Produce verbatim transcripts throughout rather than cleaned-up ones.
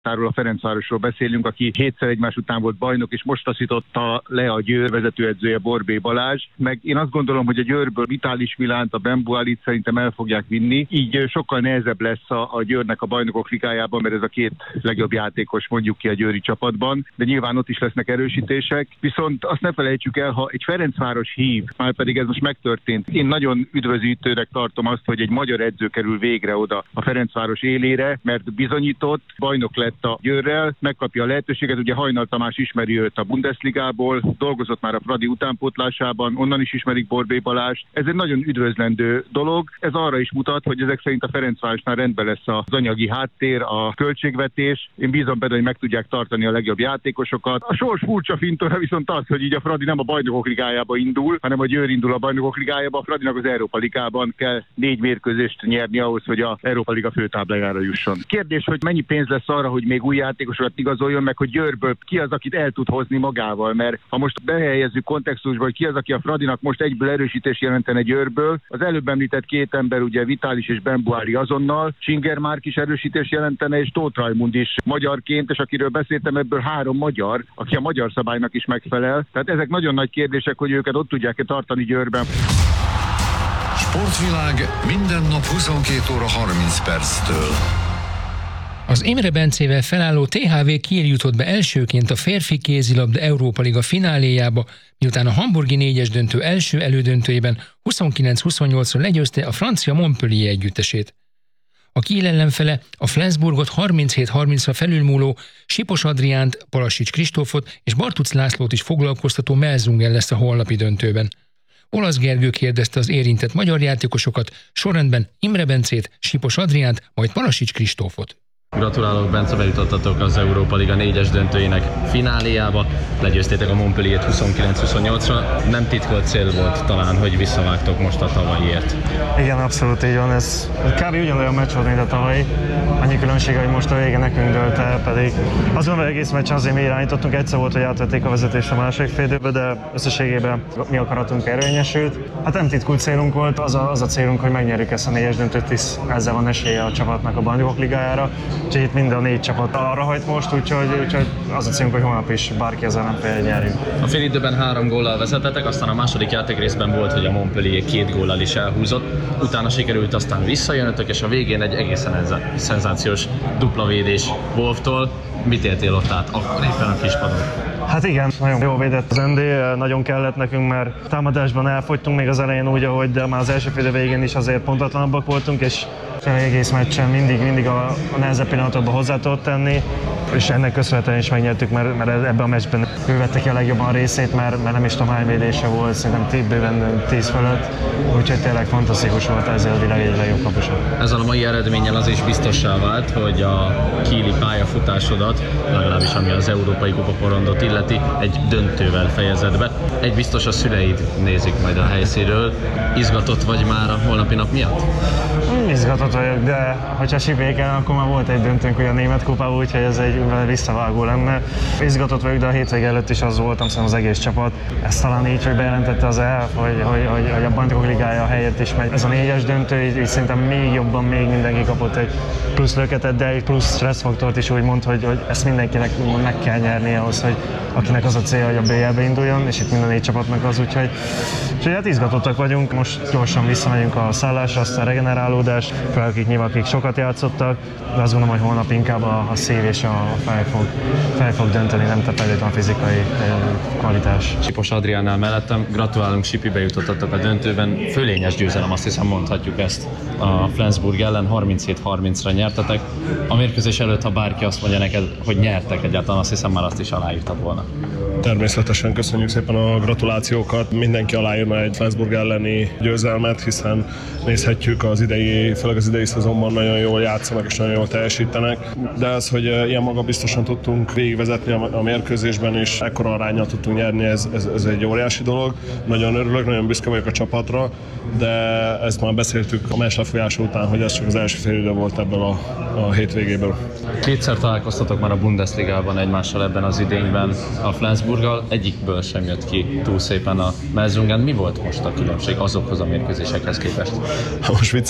Táról, a Ferencvárosról beszélünk, aki hétszer egymás után volt bajnok, és most taszította le a Győr vezetőedzője Borbély Balázs. Meg én azt gondolom, hogy a Győrből Vitális Milánt, a Bembualit szerintem el fogják vinni. Így sokkal nehezebb lesz a, a Győrnek a Bajnokok Ligájában, mert ez a két legjobb játékos mondjuk ki a győri csapatban, de nyilván ott is lesznek erősítések. Viszont azt ne felejtsük el, ha egy Ferencváros hív, már pedig ez most megtörtént. Én nagyon üdvözítőnek tartom azt, hogy egy magyar edző kerül végre oda a Ferencváros élére, mert bizonyított, bajnok lett a Győrrel, megkapja a lehetőséget, ugye Hajnal Tamás ismeri őt a Bundesligából, dolgozott már a Fradi utánpótlásában, onnan is ismerik Borbély Balást. Ez egy nagyon üdvözlendő dolog, ez arra is mutat, hogy ezek szerint a Ferencvárosnál rendben lesz az anyagi háttér, a költségvetés. Én bízom benne, hogy meg tudják tartani a legjobb játékosokat. A sors furcsa fintora viszont az, hogy így a Fradi nem a Bajnokok Ligájába indul, hanem a Győr indul a Bajnokok Ligájába, a Fradinak az Európa Ligában kell négy mérkőzést nyerni ahhoz, hogy a Európa Liga főtáblájára jusson. Kérdés, hogy mennyi pénz lesz arra, hogy még új játékosokat igazoljon, meg hogy Győrből ki az, akit el tud hozni magával, mert ha most behelyezzük kontextusba, hogy ki az, aki a Fradinak most egyből erősítés jelentene Győrből, az előbb említett két ember, ugye Vitális és Bembuári azonnal, Singer Márk is erősítés jelentene, és Tóth Rajmund is magyarként, és akiről beszéltem, ebből három magyar, aki a magyar szabálynak is megfelel. Tehát ezek nagyon nagy kérdések, hogy őket ott tudják-e tartani Győrben. Sportvilág minden nap huszonkét óra harminc perctől. Az Imre Bencével felálló té há vé Kiel jutott be elsőként a férfi kézilabda Európa Liga fináléjába, miután a hamburgi négyes döntő első elődöntőjében huszonkilenc huszonnyolcra legyőzte a francia Montpellier együttesét. A Kiel ellenfele a Flensburgot harminchét harmincra felülmúló Sipos Adriánt, Palasics Kristófot és Bartuc Lászlót is foglalkoztató Melsungen lesz a holnapi döntőben. Olasz Gergő kérdezte az érintett magyar játékosokat, sorrendben Imre Bencét, Sipos Adriánt, majd Palasics Kristófot. Gratulálok, Bence, bejutottatok az Európa Liga négyes döntőjének fináléjába. Legyőztétek a Montpellier-t huszonkilenc huszonnyolcra. Nem titkolt cél volt talán, hogy visszavágtok most a tavalyiért? Igen, abszolút így van. Ez kb. Ugyanolyan meccs volt, mint a tavalyi. Annyi különbség, hogy most a vége nekünk dölt el, pedig azt gondolom, hogy egész meccsen azért mi irányítottunk. Egyszer volt, hogy átvették a vezetést a második fél időbe, de összességében mi akaratunk érvényesült. Hát nem titkolt célunk volt, az a, az a célunk, hogy megnyerjük ezt a négyes döntőt, hisz ezzel van esélye a csapatnak a Bajnokok Ligájára. Úgyhogy itt mind a négy csapat arra hajt most, úgyhogy, úgyhogy az a célunk, hogy holnap is bárki az ellenfél nyerjünk. A fél időben három góllal vezetetek, aztán a második játékrészben volt, hogy a Montpellier két góllal is elhúzott. Utána sikerült aztán visszajönötök, és a végén egy egészen szenzációs dupla védés Wolftól. Mit éltél ott át akkor éppen a kispadon? Hát igen, nagyon jól védett az en dé, nagyon kellett nekünk, mert támadásban elfogytunk még az elején úgy, ahogy, de már az első fél végén is azért pontatlanabbak voltunk, és egész meccsen mindig, mindig a, a nehezebb pillanatokban hozzá tudott tenni, és ennek köszönhetően is megnyertük, mert, mert ebben a meccsben ő vette ki a legjobban a részét, mert, mert nem is tudom hány védése volt, szerintem bőven tíz fölött, úgyhogy tényleg fantasztikus volt, ezzel a világ egyik legjobb kapusa. Ezzel a mai eredménnyel az is biztossá vált, hogy a kieli pályafutásodat, legalábbis ami az Európai Kupa porondot illeti, egy döntővel fejezed be. Egy biztos, a szüleid nézik majd a helyszínről. Izgatott vagy már a holnapi nap miatt? Izgatott vagyok, de hogyha sipéken, akkor már volt egy döntőnk, hogy a német kupa, úgyhogy ez egy visszavágó lenne. Izgatott vagyok, de a hétvége előtt is az voltam, szerintem az egész csapat. Ezt talán így, hogy bejelentette az e ef, hogy, hogy, hogy, hogy a Bajnokok Ligája helyett is megy. Ez a négyes döntő, így, így szerintem még jobban, még mindenki kapott egy plusz löketet, de egy plusz stresszfaktort is úgy mond, hogy, hogy ezt mindenkinek meg kell nyerni ahhoz, hogy akinek az a cél, hogy a bé el-be induljon, és itt minden négy csapatnak az, úgyhogy, úgyhogy hát izgatottak vagyunk. Most gyorsan visszamegyünk a szállásra, aztán regenerálódás, fel akik nyilván akik sokat játszottak, de azt gondolom, hogy holnap inkább a, a szív és a fel fog, fel fog dönteni, nem feltétlenül a fizikai kvalitás. Sipos Adriánnál mellettem, gratulálunk, Sipi, bejutottatok a döntőben. Fölényes győzelem, azt hiszem mondhatjuk ezt a Flensburg ellen, harminchét harmincra nyertetek. A mérkőzés előtt, ha bárki azt mondja neked, hogy nyertek egyáltalán, azt hiszem már azt is aláírtad volna. Természetesen köszönjük szépen a gratulációkat. Mindenki aláírna egy Flensburg elleni győzelmet, hiszen nézhetjük az idei, főleg az idei szezonban nagyon jól játszanak és nagyon jól teljesítenek. De az, hogy ilyen magabiztosan tudtunk végigvezetni a mérkőzésben és ekkora aránnyal tudtunk nyerni, ez, ez, ez egy óriási dolog. Nagyon örülök, nagyon büszke vagyok a csapatra, de ezt már beszéltük a meccs lefolyása után, hogy ez csak az első fél idő volt ebből a, a hétvégéből. Kétszer találkoztatok már a Bundesligában egymással ebben az idényben a Flensburggal, egyikből sem jött ki túl szépen a Melsungen. Mi volt most a különbség azokhoz a mérkőzésekhez képest? Most viccelek, de az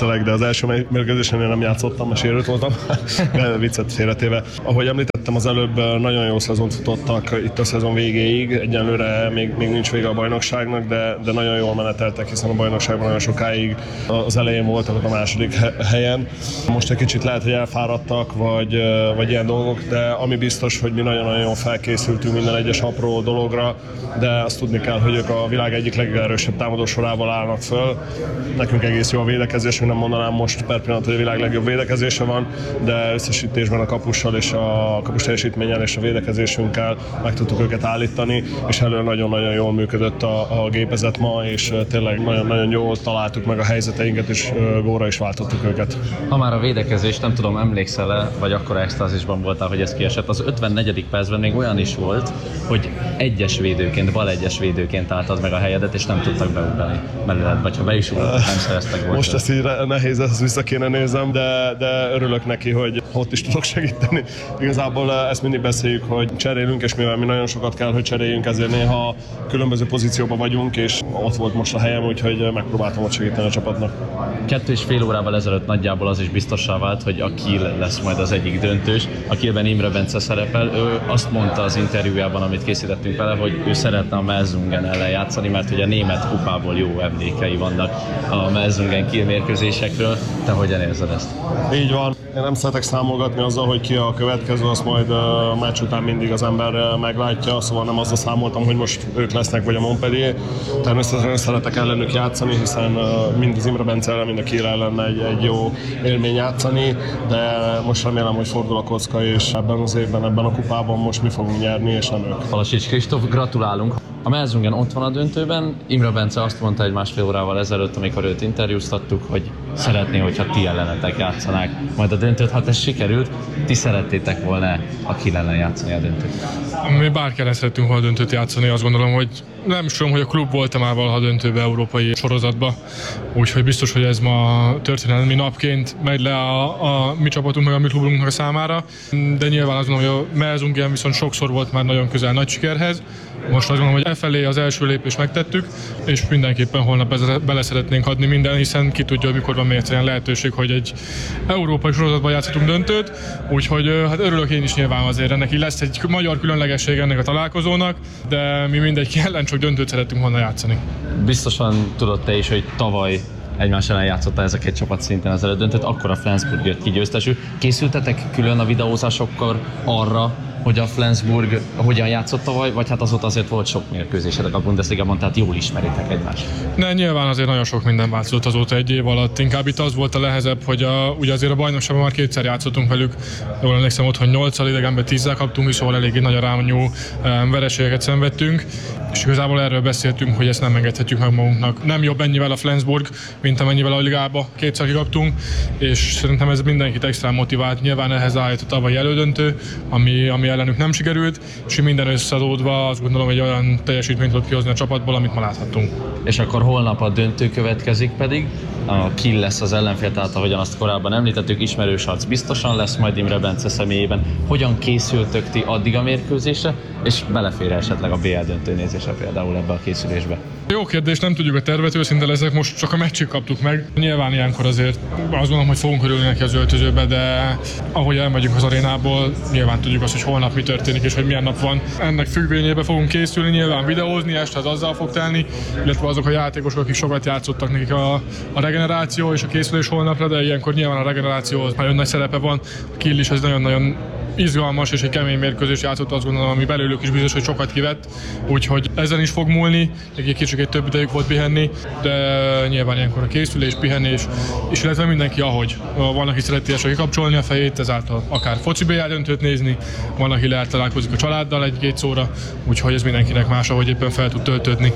első mérkőzésen én nem játszottam, mert sérült voltam, de viccet félretéve. Ahogy említettem az előbb, nagyon jó szezont futottak itt a szezon végéig, egyenlőre még, még nincs vége a bajnokságnak, de, de nagyon jól meneteltek, hiszen a bajnokságban nagyon sokáig az elején voltak a második helyen. Most egy kicsit lehet, hogy elfáradtak, vagy, vagy ilyen dolgok, de ami biztos, hogy mi nagyon-nagyon jól felkészültünk minden egyes apró dologra, de azt tudni kell, hogy ők a világ egyik legerősebb támadó sorával állnak föl. Nekünk egész jó a védekezésünk, nem mondanám most per pillanat, hogy a világ legjobb védekezése van, de összesítésben a kapussal és a kapus teljesítménnyel és a védekezésünkkel meg tudtuk őket állítani, és elő nagyon-nagyon jól működött a, a gépezet ma, és tényleg nagyon-nagyon jól találtuk meg a helyzeteinket, és góra is váltottuk őket. Ha már a védekezés, nem tudom, emlékszel-e, vagy akkor extázisban voltál, hogy ez kiesett. Az ötvennegyedik percben még olyan is volt, hogy egyes védőként, bal egyes védőként álltad meg a helyedet, és nem tudtak beugrani mellett, vagy ha be is ugrottak, nem szereztek volt. Most ezt így nehéz, ezt vissza kéne nézem, de, de örülök neki, hogy ott is tudok segíteni. Igazából ezt mindig beszéljük, hogy cserélünk, és mivel mi nagyon sokat kell, hogy cseréljünk, ezért néha különböző pozícióban vagyunk, és ott volt most a helyem, úgyhogy megpróbáltam ott segíteni a csapatnak. Kettő és fél órával ezelőtt nagyjából az is biztossá vált, hogy a Kiel lesz majd az egyik döntős. A Kielben Imre Bence szerepel. Ő azt mondta az interjújában, amit készítettünk vele, hogy ő szeretne a Melsungen ellen játszani, mert hogy a német kupából jó emlékei vannak a Melsungen Kiel mérkőzésekről. Te hogyan érzed ezt? Így van. Én nem szeretek számolgatni azzal, hogy ki a következő, azt majd a meccs után mindig az ember meglátja, szóval nem azzal számoltam, hogy most ők lesznek, vagy a Montpellier. Természetesen szeretek ellenük játszani, hiszen mind az Imre Bence ellen, mind a Kiel ellen egy, egy jó élmény játszani, de most remélem, hogy fordul a kocka, és ebben az évben, ebben a kupában most mi fogunk nyerni, és nem ők. Palasics Kristóf, gratulálunk! A Melsungen ott van a döntőben. Imre Bence azt mondta egy másfél órával ezelőtt, amikor őt interjúztattuk, hogy szeretné, hogyha ti ellenetek játszanák majd a döntőt. Ha ez sikerült, ti szerettétek volna a Kiel ellen játszani a döntőt? Mi bárki ellen szerettünk volna a döntőt játszani, azt gondolom, hogy nem is tudom, hogy a klub volt-e már valaha döntőbe európai sorozatba, úgyhogy biztos, hogy ez ma történelmi napként megy le a, a mi csapatunk meg a mi klubunknak a számára, de nyilván azt gondolom, hogy a Melsungen viszont sokszor volt már nagyon közel nagy sikerhez. Most azt gondolom, hogy e felé az első lépést megtettük, és mindenképpen holnap bele szeretnénk adni minden, hiszen ki tudja, hogy mikor van még egyszerűen lehetőség, hogy egy európai sorozatban játszhatunk döntőt, úgyhogy hát örülök én is nyilván azért ennek, így lesz egy magyar különlegesség ennek a találkozónak, de mi mindenki ellen csak döntőt szerettünk volna játszani. Biztosan tudod te is, hogy tavaly egymás ellen játszotta ez a két csapat szinten az elődöntőt, akkor a Flensburg jött ki győztesül. Készültetek külön a videózásokkal arra, hogy a Flensburg hogyan játszott tavaly, vagy hát azóta azért volt sok mérkőzésetek a Bundesligában, tehát jól ismeritek egymást? Ne, nyilván azért nagyon sok minden változott azóta egy év alatt. Inkább itt az volt a nehezebb, hogy a, ugye azért a bajnokságban már kétszer játszottunk velük. Jól emlékszem, otthon nyolccal, idegenben tízzel kaptunk, és szóval eléggé nagy arányú um, vereségeket szenvedtünk. És igazából erről beszéltünk, hogy ezt nem engedhetjük meg magunknak. Nem jobb ennyivel a Flensburg, mint amennyivel a ligába kétszer kikaptunk, és szerintem ez mindenkit extra motivált. Nyilván ehhez állt a tavalyi elődöntő, ami, ami ellenük nem sikerült, és minden összeadódva azt gondolom, hogy olyan teljesítményt tudott kihozni a csapatból, amit ma láthattunk. És akkor holnap a döntő következik pedig, a Kiel lesz az ellenfél, tehát ahogyan azt korábban említettük, ismerős arc biztosan lesz majd Imre Bence személyében. Hogyan készültök ti addig a mérkőzésre, és belefér esetleg a bé el döntő nézése például ebbe a készülésbe? Jó kérdés, nem tudjuk a tervet, őszinte leszek, most csak a meccsig kaptuk meg. Nyilván ilyenkor azért azt gondolom, hogy fogunk örülni neki az öltözőbe, de ahogy elmegyünk az arénából, nyilván tudjuk azt, hogy holnap mi történik és hogy milyen nap van. Ennek függvényében fogunk készülni, nyilván videózni, este az azzal fog telni, illetve azok a játékosok, akik sokat játszottak, nekik a, a regeneráció és a készülés holnapra, de ilyenkor nyilván a regeneráció nagyon nagy szerepe van. A Kiel is ez nagyon-nagyon izgalmas és egy kemény mérkőzés játszott, azt gondolom, ami belőlük is biztos, hogy sokat kivett, úgyhogy ezen is fog múlni, egy kicsit egy több idejük volt pihenni, de nyilván ilyenkor a készülés, pihenés, és illetve mindenki ahogy. Van, aki szereti esre kikapcsolni a fejét, ezáltal akár foci bé el döntőt nézni, van, aki lehet találkozik a családdal egy-két szóra, úgyhogy ez mindenkinek más, ahogy éppen fel tud töltődni.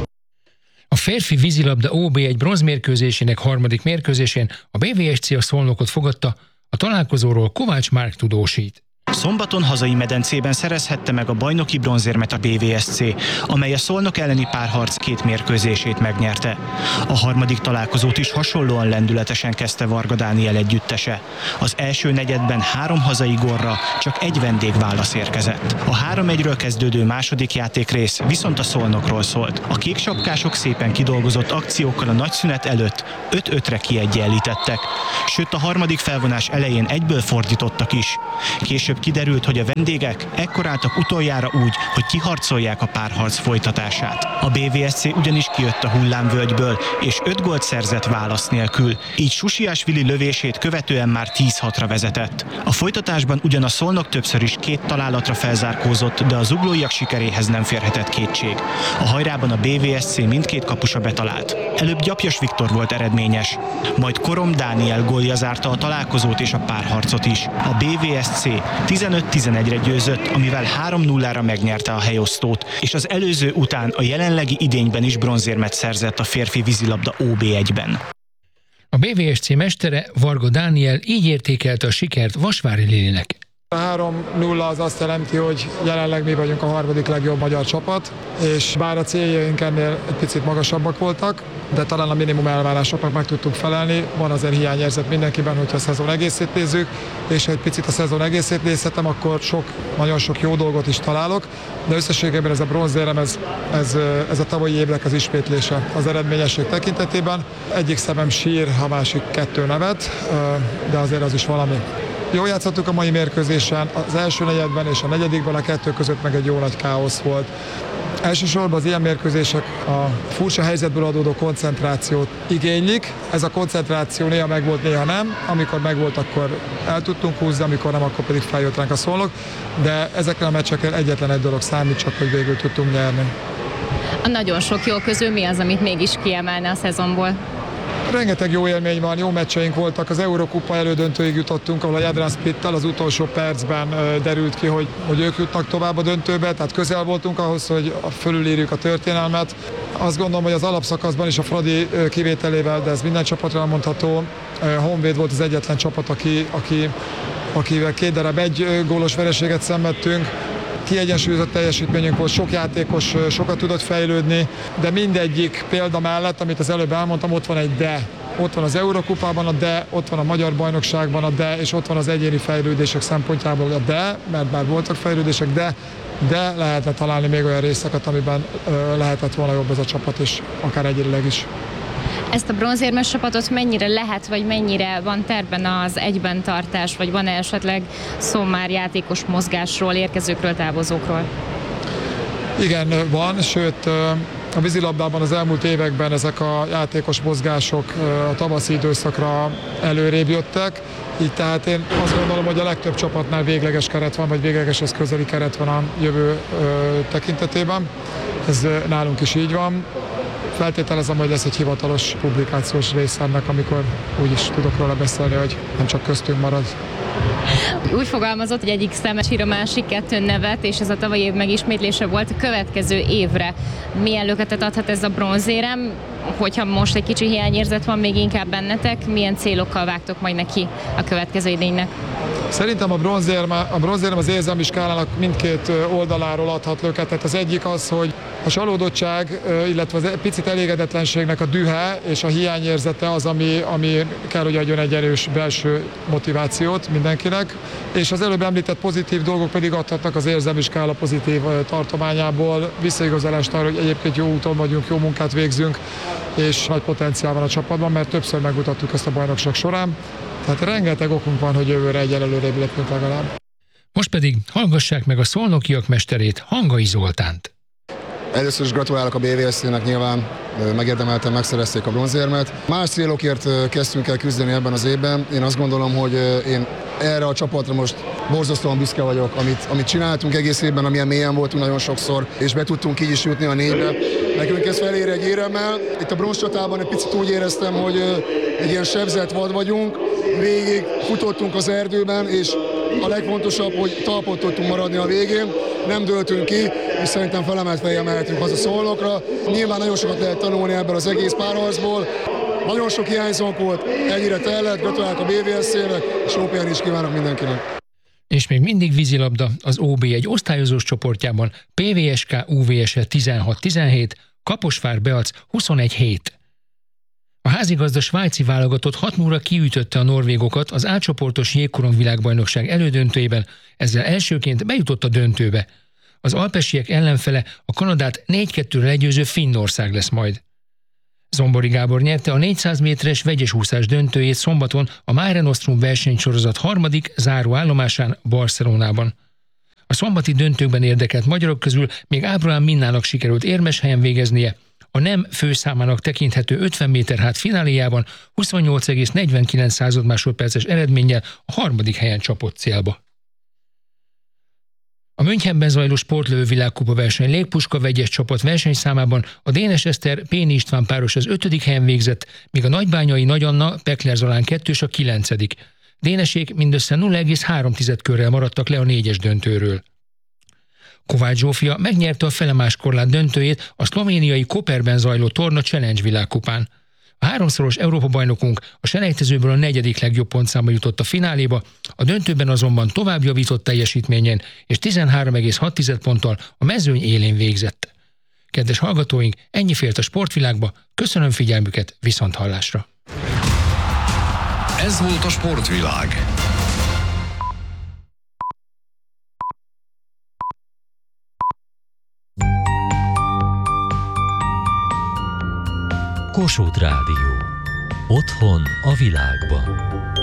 A férfi vízilabda ó bé egy bronzmérkőzésének harmadik mérkőzésén a bé vé es cé a Szolnokot fogadta, a találkozóról Kovács Márk tudósít. Szombaton hazai medencében szerezhette meg a bajnoki bronzérmet a bé vé es cé, amely a Szolnok elleni párharc két mérkőzését megnyerte. A harmadik találkozót is hasonlóan lendületesen kezdte Varga Dániel együttese. Az első negyedben három hazai gólra csak egy vendégválasz érkezett. A három egyről kezdődő második játékrész viszont a Szolnokról szólt. A kéksapkások szépen kidolgozott akciókkal a nagyszünet előtt öt ötre kiegyenlítettek, sőt a harmadik felvonás elején egyből fordítottak is. Később kiderült, hogy a vendégek ekkor álltak utoljára úgy, hogy kiharcolják a párharc folytatását. A bé vé es cé ugyanis kijött a hullámvölgyből, és öt gólt szerzett válasz nélkül, így Susiásvili lövését követően már tíz hatra vezetett. A folytatásban ugyan a Szolnok többször is két találatra felzárkózott, de a zuglóiak sikeréhez nem férhetett kétség. A hajrában a bé vé es cé mindkét kapusa betalált. Előbb Gyapjas Viktor volt eredményes, majd Korom Dániel gólja zárta a találkozót és a párharcot is. A bé vé es cé tizenöt tizenegyre győzött, amivel három nullára megnyerte a helyosztót, és az előző után a jelenlegi idényben is bronzérmet szerzett a férfi vízilabda ó bé egyben. A bé vé es cé mestere, Varga Dániel így értékelte a sikert Vasvári Lilinek. A három nulla az azt jelenti, hogy jelenleg mi vagyunk a harmadik legjobb magyar csapat, és bár a céljaink ennél egy picit magasabbak voltak, de talán a minimum elvárásoknak meg tudtunk felelni. Van azért hiányérzet mindenkiben, hogyha a szezon egészét nézzük, és ha egy picit a szezon egészét nézhetem, akkor sok, nagyon sok jó dolgot is találok, de összességében ez a bronzérem, ez, ez, ez a tavalyi évnek az ismétlése az eredményesség tekintetében. Egyik szemem sír, a másik kettő nevet, de azért az is valami. Jól játszottuk a mai mérkőzésen, az első negyedben és a negyedikben, a kettő között meg egy jó nagy káosz volt. Elsősorban az ilyen mérkőzések a furcsa helyzetből adódó koncentrációt igénylik. Ez a koncentráció néha megvolt, néha nem. Amikor megvolt, akkor el tudtunk húzni, amikor nem, akkor pedig feljött ránk a Szolnok. De ezekkel a meccseken egyetlen egy dolog számít, csak hogy végül tudtunk nyerni. A nagyon sok jó közül mi az, amit mégis kiemelne a szezonból? Rengeteg jó élmény van, jó meccseink voltak. Az Eurokupa elődöntőig jutottunk, ahol a Jadran Splittel az utolsó percben derült ki, hogy, hogy ők jutnak tovább a döntőbe, tehát közel voltunk ahhoz, hogy fölülírjuk a történelmet. Azt gondolom, hogy az alapszakaszban is a Fradi kivételével, de ez minden csapatra mondható, Honvéd volt az egyetlen csapat, aki, aki, akivel két darab egy gólos vereséget szenvedtünk. Kiegyensúlyozott teljesítményünk volt, sok játékos sokat tudott fejlődni, de mindegyik példa mellett, amit az előbb elmondtam, ott van egy de. Ott van az Eurokupában a de, ott van a Magyar Bajnokságban a de, és ott van az egyéni fejlődések szempontjából a de, mert bár voltak fejlődések, de, de lehetett találni még olyan részeket, amiben ö, lehetett volna jobb ez a csapat, és akár egyedileg is. Ezt a bronzérmes csapatot mennyire lehet, vagy mennyire van tervben az egyben tartás, vagy van esetleg szó már játékos mozgásról, érkezőkről, távozókról? Igen, van, sőt a vízilabdában az elmúlt években ezek a játékos mozgások a tavaszi időszakra előrébb jöttek, így tehát én azt gondolom, hogy a legtöbb csapatnál végleges keret van, vagy véglegeshez közeli keret van a jövő tekintetében. Ez nálunk is így van. Feltételezem, hogy lesz egy hivatalos publikációs rész ennek, amikor úgyis tudok róla beszélni, hogy nem csak köztünk marad. Úgy fogalmazott, hogy egyik szeme sír, a másik kettő nevet, és ez a tavalyi év megismétlése volt a következő évre. Milyen löketet adhat ez a bronzérem? Hogyha most egy kicsi hiányérzet van még inkább bennetek, milyen célokkal vágtok majd neki a következő idénynek? Szerintem a bronzérem, a bronzérem az érzelmi skálának mindkét oldaláról adhat löketet. Az egyik az, hogy a csalódottság, illetve az picit elégedetlenségnek a dühe és a hiányérzete az, ami, ami kell, hogy adjon egy erős belső motivációt mindenkinek. És az előbb említett pozitív dolgok pedig adhatnak az érzelmi skála pozitív tartományából visszaigazolást arra, hogy egyébként jó úton vagyunk, jó munkát végzünk, és nagy potenciál van a csapatban, mert többször megmutattuk ezt a bajnokság során. Tehát rengeteg okunk van, hogy jövőre egy előrébb lépünk legalább. Most pedig hallgassák meg a szolnokiak mesterét, Hangai Zoltánt. Először is gratulálok a bé vé es cé-nek, nyilván megérdemelten megszerezték a bronzérmet. Más célokért kezdtünk el küzdeni ebben az évben. Én azt gondolom, hogy én erre a csapatra most borzasztóan büszke vagyok, amit, amit csináltunk egész évben, amilyen mélyen voltunk nagyon sokszor, és be tudtunk így is jutni a négybe. Nekünk ez felér egy éremmel. Itt a bronzcsatában egy picit úgy éreztem, hogy egy ilyen sebzett vad vagyunk. Végig futottunk az erdőben, és a legfontosabb, hogy talpot tudtunk maradni a végén. Nem dőltünk ki, és szerintem felemelt fejjel mehetünk haza Szolnokra. Nyilván nagyon sokat lehet tanulni ebből az egész párharcból. Nagyon sok hiányzónk volt, ennyire tellett, gratulálok a bé vé es cé-nek, és jó pihenést is kívánok mindenkinek. És még mindig vízilabda, az o bé egy osztályozós csoportjában pé vé es ká u vé es tizenhat tizenhét, Kaposvár-Beac huszonegy hét. A házigazda svájci válogatott hat nulla kiütötte a norvégokat az átcsoportos jégkorong világbajnokság elődöntőjében, ezzel elsőként bejutott a döntőbe. Az alpesiek ellenfele a Kanadát négy kettőre legyőző Finnország lesz majd. Zombori Gábor nyerte a négyszáz méteres vegyes úszás döntőjét szombaton a Mare Nostrum versenysorozat harmadik záró állomásán Barcelonában. A szombati döntőkben érdekelt magyarok közül még Ábrahám Minnának sikerült érmes helyen végeznie, a nem főszámának tekinthető ötven méter hát fináléjában huszonnyolc egész negyvenkilenc másodperces eredménnyel a harmadik helyen csapott célba. A Münchenben zajló sportlövő világkupa verseny légpuska vegyes csapat versenyszámában a Dénes Eszter Péni István páros az ötödik helyen végzett, míg a nagybányai Nagy Anna Pekler Zolán kettős a kilencedik. Dénesék mindössze nulla egész három körrel maradtak le a négyes döntőről. Kovács Zsófia megnyerte a felemás korlát döntőjét a szlovéniai Koperben zajló torna Challenge világkupán. A háromszoros Európa-bajnokunk a selejtezőből a negyedik legjobb pontszámba jutott a fináléba, a döntőben azonban tovább javított teljesítményen, és tizenhárom egész hat ponttal a mezőny élén végzett. Kedves hallgatóink, ennyi fért a sportvilágba, köszönöm figyelmüket, viszonthallásra! Ez volt a sportvilág. Kossuth Rádió. Otthon a világban.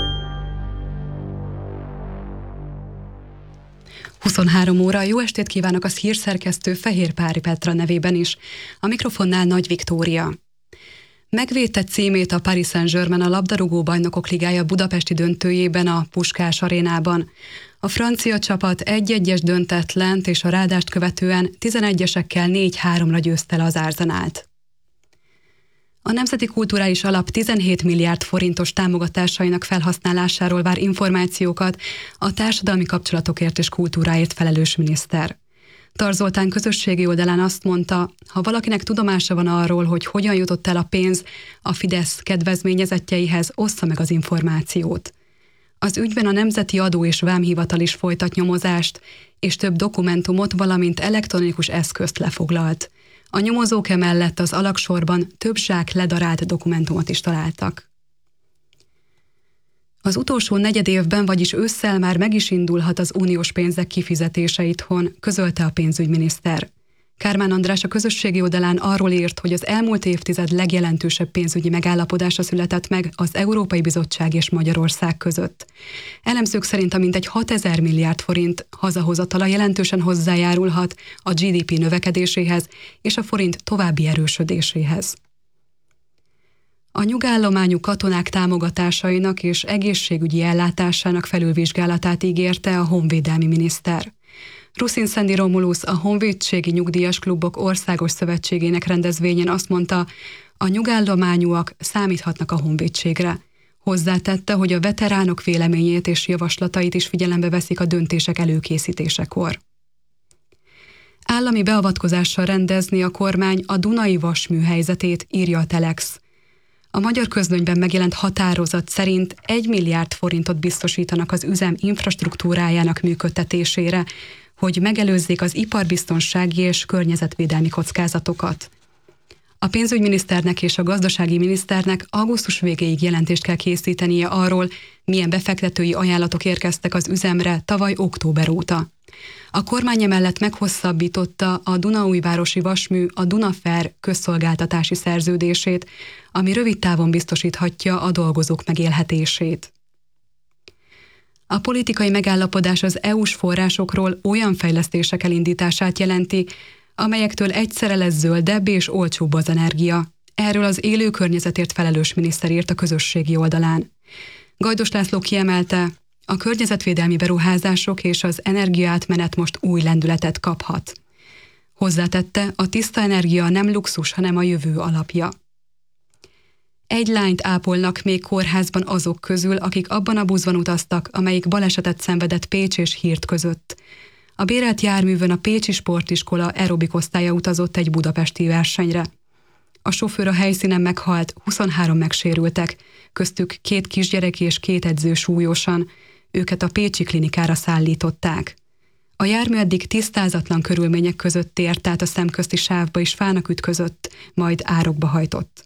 huszonhárom óra, jó estét kívánok az hírszerkesztő Fehér Pári Petra nevében is. A mikrofonnál Nagy Viktória. Megvédte címét a Paris Saint-Germain a labdarúgó bajnokok ligája budapesti döntőjében a Puskás arénában. A francia csapat egy-egyes döntetlent és a ráadást követően tizenegyesekkel négy háromra győzte le az Arsenált. A Nemzeti Kulturális Alap tizenhét milliárd forintos támogatásainak felhasználásáról vár információkat a társadalmi kapcsolatokért és kultúráért felelős miniszter. Tar Zoltán közösségi oldalán azt mondta, ha valakinek tudomása van arról, hogy hogyan jutott el a pénz a Fidesz kedvezményezettjeihez, ossza meg az információt. Az ügyben a Nemzeti Adó és Vámhivatal is folytat nyomozást, és több dokumentumot, valamint elektronikus eszközt lefoglalt. A nyomozók emellett az alagsorban több zsák ledarált dokumentumot is találtak. Az utolsó negyedévben, vagyis ősszel már meg is indulhat az uniós pénzek kifizetése itthon, közölte a pénzügyminiszter. Kármán András a közösségi oldalán arról írt, hogy az elmúlt évtized legjelentősebb pénzügyi megállapodása született meg az Európai Bizottság és Magyarország között. Elemzők szerint a mintegy hatezer milliárd forint hazahozatala jelentősen hozzájárulhat a gé dé pé növekedéséhez és a forint további erősödéséhez. A nyugállományú katonák támogatásainak és egészségügyi ellátásának felülvizsgálatát ígérte a honvédelmi miniszter. Ruszin Szendi Romulusz, a Honvédségi Nyugdíjas Klubok Országos Szövetségének rendezvényen azt mondta, a nyugállományúak számíthatnak a honvédségre. Hozzátette, hogy a veteránok véleményét és javaslatait is figyelembe veszik a döntések előkészítésekor. Állami beavatkozással rendezni a kormány a Dunai vasmű helyzetét, írja a Telex. A Magyar Közlönyben megjelent határozat szerint egy milliárd forintot biztosítanak az üzem infrastruktúrájának működtetésére, hogy megelőzzék az iparbiztonsági és környezetvédelmi kockázatokat. A pénzügyminiszternek és a gazdasági miniszternek augusztus végéig jelentést kell készítenie arról, milyen befektetői ajánlatok érkeztek az üzemre tavaly október óta. A kormány emellett meghosszabbította a Dunaújvárosi Vasmű a Dunafer közszolgáltatási szerződését, ami rövid távon biztosíthatja a dolgozók megélhetését. A politikai megállapodás az é u-s forrásokról olyan fejlesztések elindítását jelenti, amelyektől egyszerre lesz zöldebb és olcsóbb az energia. Erről az élő környezetért felelős miniszter írt a közösségi oldalán. Gajdos László kiemelte, a környezetvédelmi beruházások és az energiaátmenet most új lendületet kaphat. Hozzátette, a tiszta energia nem luxus, hanem a jövő alapja. Egy lányt ápolnak még kórházban azok közül, akik abban a buszban utaztak, amelyik balesetet szenvedett Pécs és Hírt között. A bérelt járművön a Pécsi Sportiskola aerobik osztálya utazott egy budapesti versenyre. A sofőr a helyszínen meghalt, huszonhárom megsérültek, köztük két kisgyerek és két edző súlyosan. őket a pécsi klinikára szállították. A jármű eddig tisztázatlan körülmények között tért át a szemközti sávba és fának ütközött, majd árokba hajtott.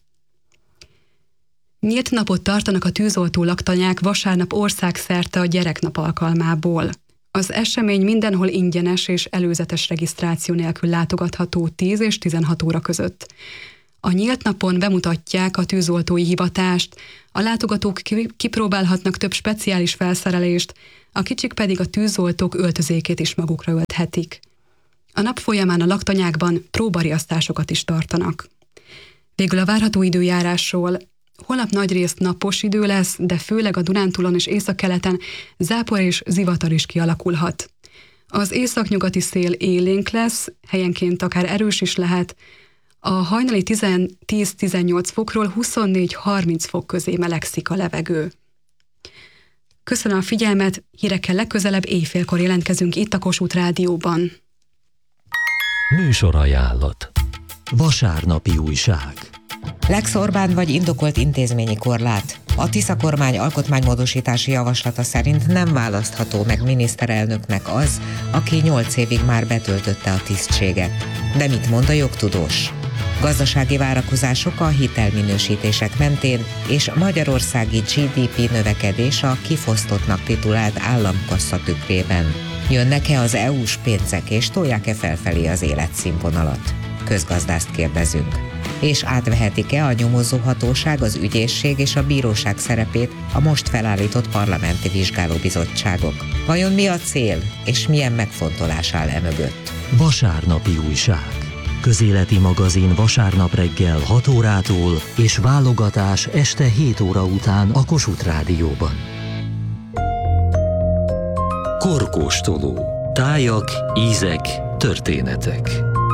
Nyílt napot tartanak a tűzoltó laktanyák vasárnap országszerte a gyereknap alkalmából. Az esemény mindenhol ingyenes és előzetes regisztráció nélkül látogatható tíz és tizenhat óra között. A nyílt napon bemutatják a tűzoltói hivatást, a látogatók kipróbálhatnak több speciális felszerelést, a kicsik pedig a tűzoltók öltözékét is magukra ölthetik. A nap folyamán a laktanyákban próbariasztásokat is tartanak. Végül a várható időjárásról. Holnap nagyrészt napos idő lesz, de főleg a Dunántúlon és északkeleten zápor és zivatar is kialakulhat. Az északnyugati szél élénk lesz, helyenként akár erős is lehet, a hajnali tíz-tizennyolc fokról huszonnégy-harminc fok közé melegszik a levegő. Köszönöm a figyelmet, hírekkel legközelebb éjfélkor jelentkezünk itt a Kossuth Rádióban. Műsorajánlat. Vasárnapi újság. Lex Orbán vagy indokolt intézményi korlát. A Tisza kormány alkotmánymódosítási javaslata szerint nem választható meg miniszterelnöknek az, aki nyolc évig már betöltötte a tisztséget. De mit mond a jogtudós? Gazdasági várakozások a hitelminősítések mentén és magyarországi gé dé pé növekedés a kifosztottnak titulált államkassa tükrében. Jönnek-e az é u-s pénzek és tolják-e felfelé az életszínvonalat? Közgazdászt kérdezünk. És átvehetik-e a nyomozóhatóság, az ügyészség és a bíróság szerepét a most felállított parlamenti vizsgálóbizottságok? Vajon mi a cél, és milyen megfontolás áll e mögött? Vasárnapi újság. Közéleti magazin vasárnap reggel hat órától és válogatás este hét óra után a Kossuth Rádióban. Korkóstoló. Tájak, ízek, történetek.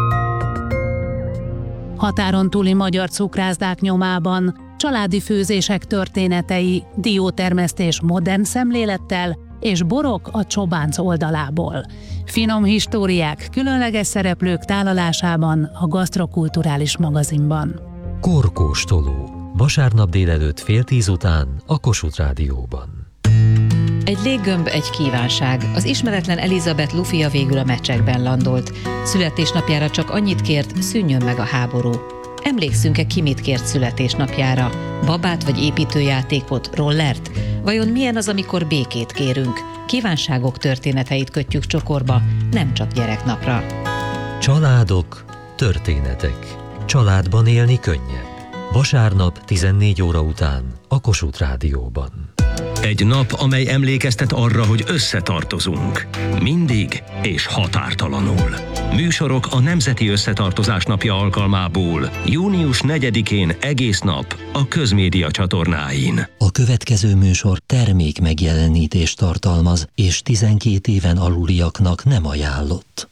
Határon túli magyar cukrászdák nyomában, családi főzések történetei, diótermesztés modern szemlélettel és borok a Csobánc oldalából. Finom históriák, különleges szereplők tálalásában a Gasztrokulturális magazinban. Korkóstoló. Vasárnap délelőtt fél tíz után a Kossuth Rádióban. Egy léggömb, egy kívánság. Az ismeretlen Elizabeth Lufia végül a mecsekben landolt. Születésnapjára csak annyit kért, szűnjön meg a háború. Emlékszünk-e, ki mit kért születésnapjára? Babát vagy építőjátékot, rollert? Vajon milyen az, amikor békét kérünk? Kívánságok történeteit kötjük csokorba, nem csak gyereknapra. Családok, történetek. Családban élni könnyebb. Vasárnap tizennégy óra után a Kossuth Rádióban. Egy nap, amely emlékeztet arra, hogy összetartozunk. Mindig és határtalanul. Műsorok a Nemzeti Összetartozás napja alkalmából. június negyedikén egész nap a Közmédia csatornáin. A következő műsor termék megjelenítést tartalmaz, és tizenkét éven aluliaknak nem ajánlott.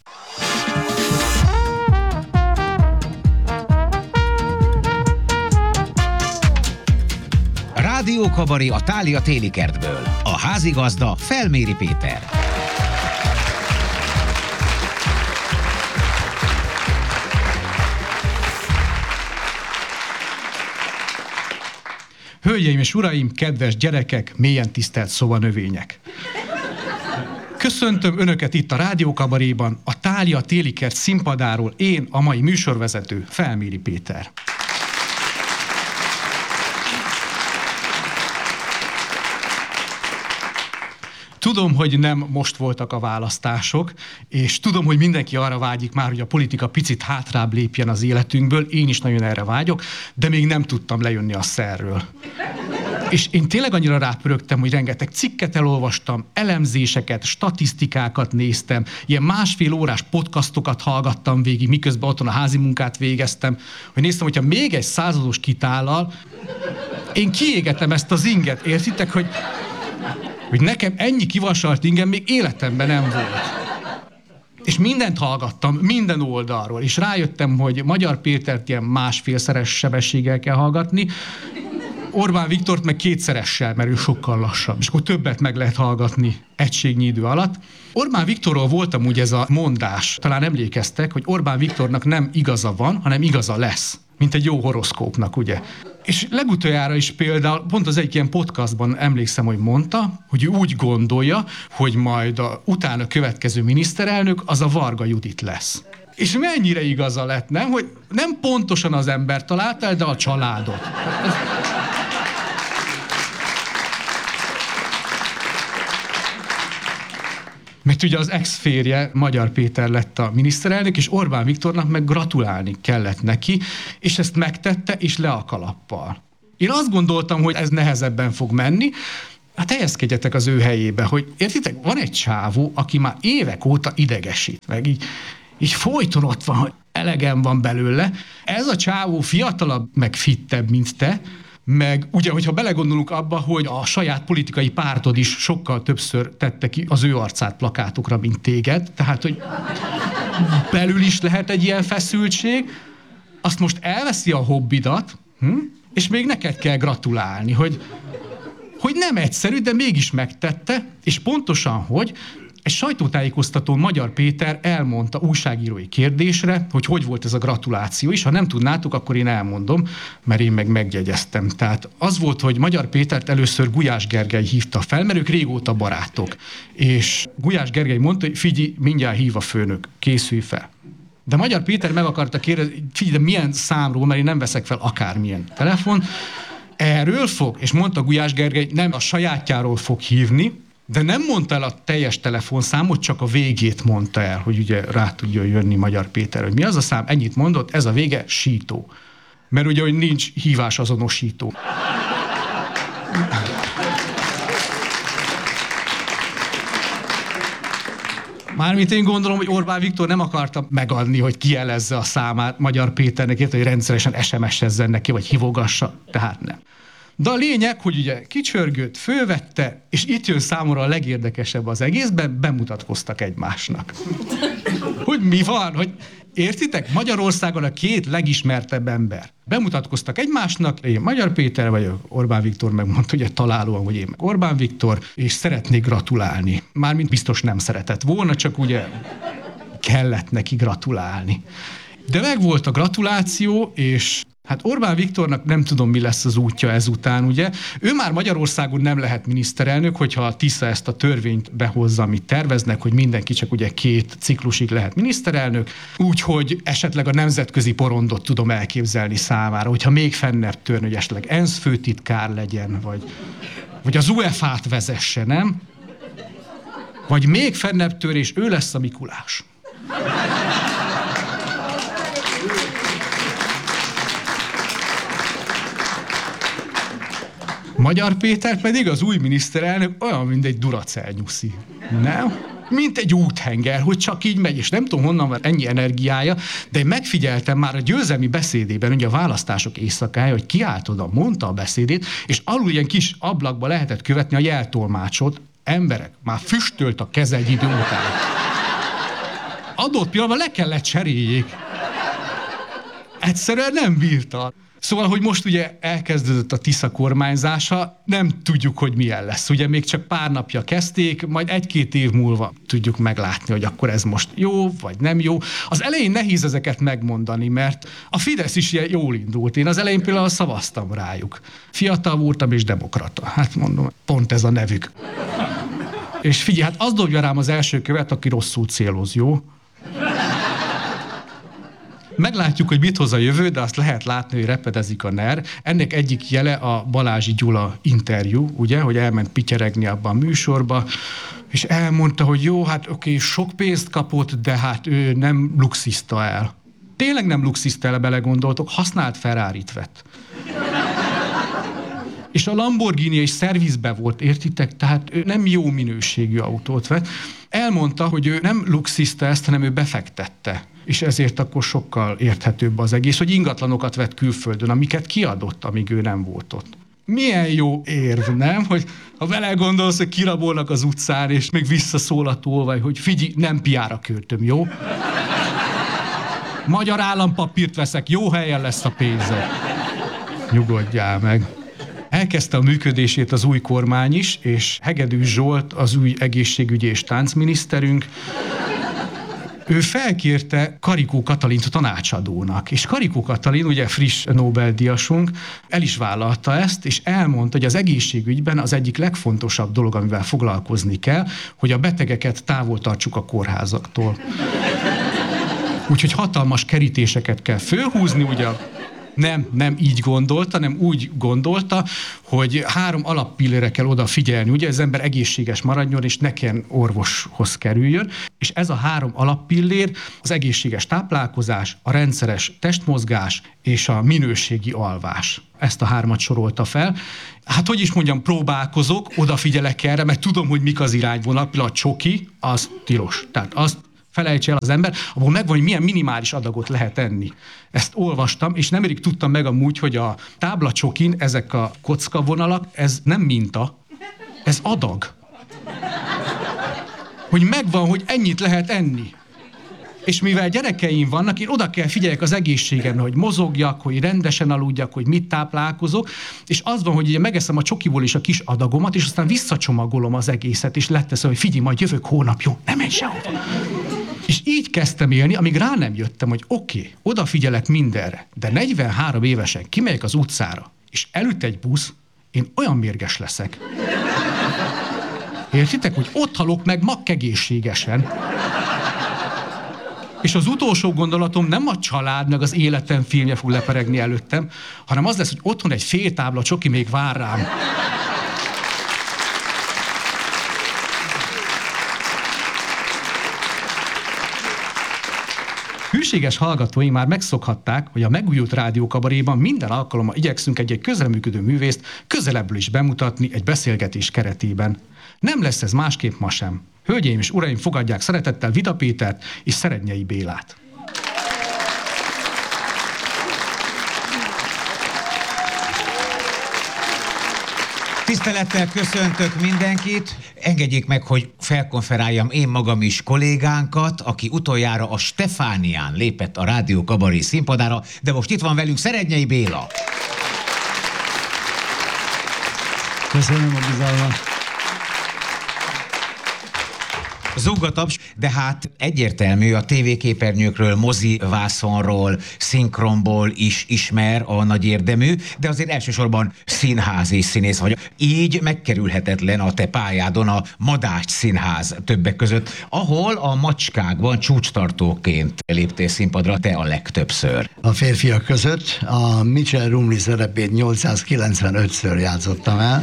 Rádiókabaré a Thália téli kertből. A házigazda Felméri Péter. Hölgyeim és uraim, kedves gyerekek, mélyen tisztelt szobanövények! Köszöntöm Önöket itt a Rádiókabaréban, a Thália téli kert színpadáról, én, a mai műsorvezető, Felméri Péter. Tudom, hogy nem most voltak a választások, és tudom, hogy mindenki arra vágyik már, hogy a politika picit hátrább lépjen az életünkből, én is nagyon erre vágyok, de még nem tudtam lejönni a szerről. És én tényleg annyira rápörögtem, hogy rengeteg cikket elolvastam, elemzéseket, statisztikákat néztem, ilyen másfél órás podcastokat hallgattam végig, miközben otthon a házi munkát végeztem, hogy néztem, hogyha még egy százados kitállal, én kiégetem ezt az inget, értitek, hogy hogy nekem ennyi kivasalt ingem még életemben nem volt. És mindent hallgattam, minden oldalról, és rájöttem, hogy Magyar Pétert ilyen másfélszeres sebességgel kell hallgatni, Orbán Viktort meg kétszeressel, mert ő sokkal lassabb, és akkor többet meg lehet hallgatni egységnyi idő alatt. Orbán Viktorról volt amúgy ez a mondás, talán emlékeztek, hogy Orbán Viktornak nem igaza van, hanem igaza lesz. mint egy jó horoszkópnak, ugye. És legutoljára is például, pont az egyik ilyen podcastban emlékszem, hogy mondta, hogy ő úgy gondolja, hogy majd a utána következő miniszterelnök az a Varga Judit lesz. És mennyire igaza lett, nem? Hogy nem pontosan az ember találta el, de a családot. Mert ugye az ex-férje, Magyar Péter lett a miniszterelnök, és Orbán Viktornak meg gratulálni kellett neki, és ezt megtette, és le a kalappal. Én azt gondoltam, hogy ez nehezebben fog menni, hát helyezkedjetek az ő helyébe, hogy értitek, van egy csávó, aki már évek óta idegesít, meg így, így folyton ott van, hogy elegem van belőle. Ez a csávó fiatalabb, meg fittebb, mint te, meg ugye, hogyha belegondolunk abba, hogy a saját politikai pártod is sokkal többször tette ki az ő arcát plakátokra, mint téged, tehát, hogy belül is lehet egy ilyen feszültség, azt most elveszi a hobbidat, hm? És még neked kell gratulálni, hogy, hogy nem egyszerű, de mégis megtette, és pontosan, hogy egy sajtótájékoztatón Magyar Péter elmondta újságírói kérdésre, hogy hogy volt ez a gratuláció, és ha nem tudnátok, akkor én elmondom, mert én meg megjegyeztem. Tehát az volt, hogy Magyar Pétert először Gulyás Gergely hívta fel, mert ők régóta barátok. És Gulyás Gergely mondta, hogy figyelj, mindjárt hív a főnök, készülj fel. De Magyar Péter meg akarta kérdezni, figyelj, de milyen számról, mert én nem veszek fel akármilyen telefon. Erről fog, és mondta Gulyás Gergely, nem a sajátjáról fog hívni, de nem mondta el a teljes telefonszámot, csak a végét mondta el, hogy ugye rá tudjon jönni Magyar Péter, hogy mi az a szám, ennyit mondott, ez a vége, sító. Mert ugye, hogy nincs hívás azonosító. Mármint én gondolom, hogy Orbán Viktor nem akarta megadni, hogy kijelezze a számát Magyar Péternek, hogy rendszeresen es em es-ezzen neki, vagy hívogassa, tehát nem. De a lényeg, hogy ugye kicsörgött, fölvette, és itt jön számomra a legérdekesebb az egészben, bemutatkoztak egymásnak. Hogy mi van? Hogy értitek? Magyarországon a két legismertebb ember. Bemutatkoztak egymásnak, én Magyar Péter vagyok, Orbán Viktor megmondta, ugye találóan, hogy én meg Orbán Viktor, és szeretnék gratulálni. Mármint biztos nem szeretett volna, csak ugye kellett neki gratulálni. De megvolt a gratuláció, és hát Orbán Viktornak nem tudom, mi lesz az útja ezután, ugye. Ő már Magyarországon nem lehet miniszterelnök, hogyha a Tisza ezt a törvényt behozza, amit terveznek, hogy mindenki csak ugye két ciklusig lehet miniszterelnök, úgyhogy esetleg a nemzetközi porondot tudom elképzelni számára, hogyha még fennebb törni, hogy esetleg ENSZ főtitkár legyen, vagy, vagy az u e f á-t vezesse, nem? Vagy még fennebb tör, és ő lesz a Mikulás. Magyar Péter pedig az új miniszterelnök olyan, mint egy Duracell nyuszi. Nem? Mint egy úthenger, hogy csak így megy, és nem tudom, honnan van ennyi energiája, de én megfigyeltem már a győzelmi beszédében, ugye a választások éjszakája, hogy kiállt oda, mondta a beszédét, és alul ilyen kis ablakba lehetett követni a jeltolmácsot. Emberek, már füstölt a keze egy idő után. Adott pillanatban le kellett cseréljék. Egyszerűen nem bírta. Szóval, hogy most ugye elkezdődött a Tisza kormányzása, nem tudjuk, hogy milyen lesz. Ugye még csak pár napja kezdték, majd egy-két év múlva tudjuk meglátni, hogy akkor ez most jó, vagy nem jó. Az elején nehéz ezeket megmondani, mert a Fidesz is ilyen jól indult. Én az elején például szavaztam rájuk. Fiatal voltam és demokrata. Hát mondom, pont ez a nevük. És figyelj, hát az dobja rám az első követ, aki rosszul céloz, jó? Meglátjuk, hogy mit hoz a jövő, de azt lehet látni, hogy repedezik a ner. Ennek egyik jele a Balázsi Gyula interjú, ugye, hogy elment pityeregni abban a műsorba, és elmondta, hogy jó, hát oké, sok pénzt kapott, de hát ő nem luxizta el. Tényleg nem luxizta el, belegondoltok, használt Ferrarit vett. És a Lamborghini és szervizbe volt, értitek? Tehát ő nem jó minőségű autót vett. Elmondta, hogy ő nem luxizta ezt, hanem ő befektette. És ezért akkor sokkal érthetőbb az egész, hogy ingatlanokat vett külföldön, amiket kiadott, amíg ő nem volt ott. Milyen jó érv, nem? Hogy ha vele gondolsz, hogy kirabolnak az utcán, és még visszaszól a tolvaj, hogy figyelj, nem piára költöm, jó? Magyar állampapírt veszek, jó helyen lesz a pénze. Nyugodjál meg. Elkezdte a működését az új kormány is, és Hegedűs Zsolt az új egészségügyi és táncminiszterünk. ő felkérte Karikó Katalint tanácsadónak, és Karikó Katalin, ugye friss Nobel-díjasunk, el is vállalta ezt, és elmondta, hogy az egészségügyben az egyik legfontosabb dolog, amivel foglalkozni kell, hogy a betegeket távol tartsuk a kórházaktól. Úgyhogy hatalmas kerítéseket kell fölhúzni, ugye nem, nem így gondolta, nem úgy gondolta, hogy három alappillére kell odafigyelni, ugye az ember egészséges maradjon, és ne kelljen orvoshoz kerüljön, és ez a három alappillér az egészséges táplálkozás, a rendszeres testmozgás és a minőségi alvás. Ezt a hármat sorolta fel. Hát, hogy is mondjam, próbálkozok, odafigyelek erre, mert tudom, hogy mik az irányvonalak, például a csoki, az tilos. Tehát azt felejtse el az ember, abból megvan, hogy milyen minimális adagot lehet enni. Ezt olvastam, és nemrég tudtam meg amúgy, hogy a táblacsokin ezek a kockavonalak, ez nem minta, ez adag. Hogy megvan, hogy ennyit lehet enni. És mivel gyerekeim vannak, én oda kell figyeljek az egészségemre, hogy mozogjak, hogy rendesen aludjak, hogy mit táplálkozok, és az van, hogy ugye megeszem a csokiból is a kis adagomat, és aztán visszacsomagolom az egészet, és leteszem, hogy figyelj, majd jövök hónap, jó, nem menj sehova. És így kezdtem élni, amíg rá nem jöttem, hogy oké, okay, odafigyelek mindenre, de negyvenhárom évesen kimegyek az utcára, és elüt egy busz, én olyan mérges leszek. Értitek, hogy ott halok meg makkegészségesen. És az utolsó gondolatom nem a család, meg az életem filmje fog leperegni előttem, hanem az lesz, hogy otthon egy fél tábla csoki még vár rám. Hűséges hallgatói már megszokhatták, hogy a megújult rádiókabaréban minden alkalommal igyekszünk egy-egy közreműködő művészt közelebbről is bemutatni egy beszélgetés keretében. Nem lesz ez másképp ma sem. Hölgyeim és uraim, fogadják szeretettel Vida Pétert és Szerednyei Bélát. Tisztelettel köszöntök mindenkit. Engedjék meg, hogy felkonferáljam én magam is kollégánkat, aki utoljára a Stefánián lépett a Rádió Kabaré színpadára, de most itt van velünk Szerednyei Béla. Köszönöm a bizalmat. Zúg a taps, de hát egyértelmű, a tévéképernyőkről, mozivászonról, szinkronból is ismer a nagy érdemű, de azért elsősorban színházi színész vagy. Így megkerülhetetlen a te pályádon a Madách Színház többek között, ahol a Macskákban csúcstartóként léptél színpadra te a legtöbbször. A férfiak között a Mitchell Rumley szerepét nyolcszázkilencvenötször játszottam el.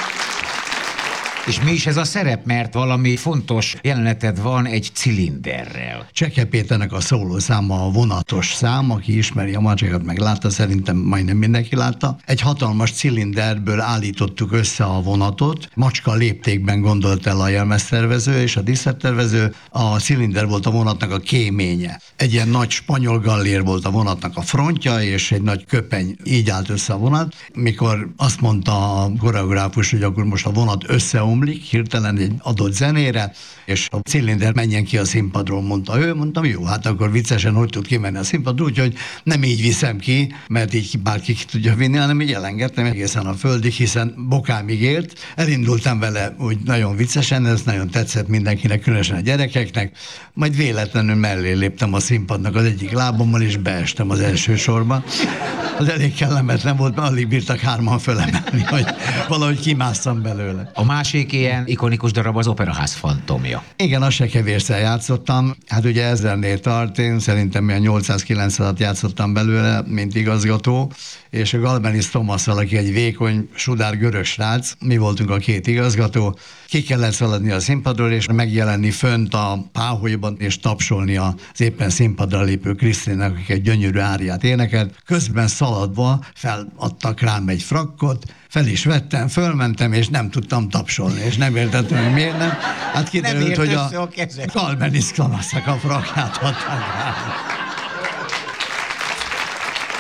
És mi is ez a szerep, mert valami fontos jeleneted van egy cilinderrel. Cseke Péternek a szóló száma a vonatos szám, aki ismeri a Macskákat, meg látta, szerintem majdnem mindenki látta. Egy hatalmas cilinderből állítottuk össze a vonatot, macska léptékben gondolt el a jelmeztervező és a díszlettervező, a cilinder volt a vonatnak a kéménye. Egy ilyen nagy spanyol gallér volt a vonatnak a frontja, és egy nagy köpeny, így állt össze a vonat. Mikor azt mondta a koreográfus, hogy akkor most a vonat összeomlik, hirtelen egy adott zenére, és a cilinder menjen ki a színpadról, mondta ő, mondtam, jó, hát akkor viccesen hogy tud kimenni a színpadról, úgyhogy nem így viszem ki, mert így bárki ki tudja vinni, hanem így elengedtem egészen a földig, hiszen bokámig ért. Elindultam vele úgy nagyon viccesen, ez nagyon tetszett mindenkinek, különösen a gyerekeknek, majd véletlenül mellé léptem a színpadnak az egyik lábommal, és beestem az első sorba. Az elég kellemetlen volt, mert alig bírtak hárman fölemelni, hogy valahogy kimásszam belőle. A másik ilyen ikonikus darab az Operaház fantomja. Igen, azt se kevésszer játszottam. Hát ugye ezernél tart, én szerintem ilyen nyolcszázkilencvenat játszottam belőle, mint igazgató, és a Galbenis Tomasszal, aki egy vékony, sudár görög srác, mi voltunk a két igazgató, ki kellett szaladni a színpadról, és megjelenni fönt a páholyban, és tapsolni az éppen színpadra lépő Krisztinek, akik egy gyönyörű áriát énekelt. Közben szaladva feladtak rám egy frakkot, fel is vettem, fölmentem, és nem tudtam tapsolni, és nem értettem, hogy miért nem. Hát kiderült, hogy a, a Galbenis Tomasszak a frakkját adták rám.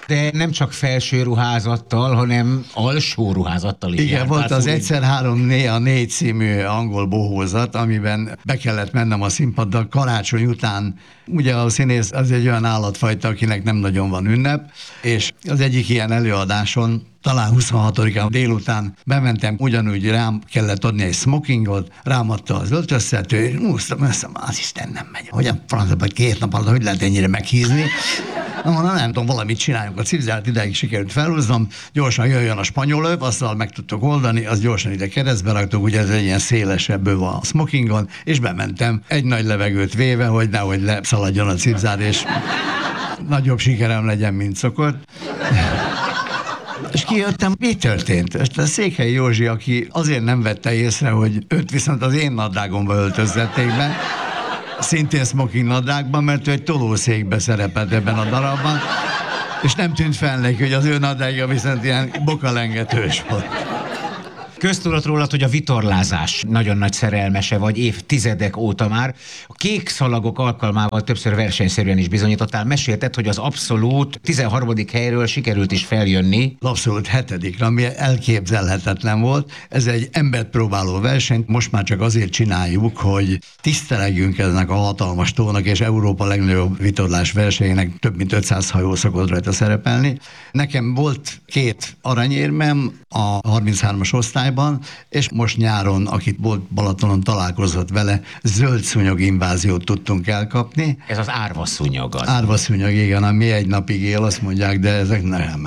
De nem csak felső ruházattal, hanem alsó ruházattal is. Igen, volt az Egyszer három néha négy című angol bohózat, amiben be kellett mennem a színpadra karácsony után. Ugye a színész az egy olyan állatfajta, akinek nem nagyon van ünnep, és az egyik ilyen előadáson talán huszonhatodikán délután bementem, ugyanúgy rám kellett adni egy smokingot, rám adta az öltöztető, és úsztam össze, az Isten nem megy. Hogyan francba két nap alatt, hogy lehet ennyire meghízni? Na, mondom, nem tudom, valamit csináljunk. A cipzárt ideig sikerült felhúznom, gyorsan jöjjön a spanyol öv, azzal meg tudtok oldani, az gyorsan ide keresztbe raktuk, ugye ez egy ilyen szélesebb öv a smokingon, és bementem egy nagy levegőt véve, hogy nehogy leszaladjon a cipzár, és nagyobb sikerem legyen, mint szokott. És kijöttem, mi történt? És a Székely Józsi, aki azért nem vette észre, hogy őt viszont az én nadrágomba öltözzették be, szintén smoking nadrágban, mert ő egy tolószékbe szerepelt ebben a darabban, és nem tűnt fel neki, hogy az ő nadrágja viszont ilyen bokalengetős volt. Köztudott rólad, hogy a vitorlázás nagyon nagy szerelmese vagy évtizedek óta már. A kék szalagok alkalmával többször versenyszerűen is bizonyítottál. Mesélted, hogy az abszolút tizenharmadik helyről sikerült is feljönni. Az abszolút hetedikre, ami elképzelhetetlen volt. Ez egy embert próbáló verseny. Most már csak azért csináljuk, hogy tisztelegjünk ennek a hatalmas tónak, és Európa legnagyobb vitorlás versenyének több mint ötszáz hajó szokott rajta szerepelni. Nekem volt két aranyérmem a harminchármas osztály, és most nyáron, akit volt Balatonon, találkozott vele, zöld szúnyog inváziót tudtunk elkapni. Ez az árvaszúnyog az. Árvaszúnyog, igen, ami egy napig él, azt mondják, de ezek nem.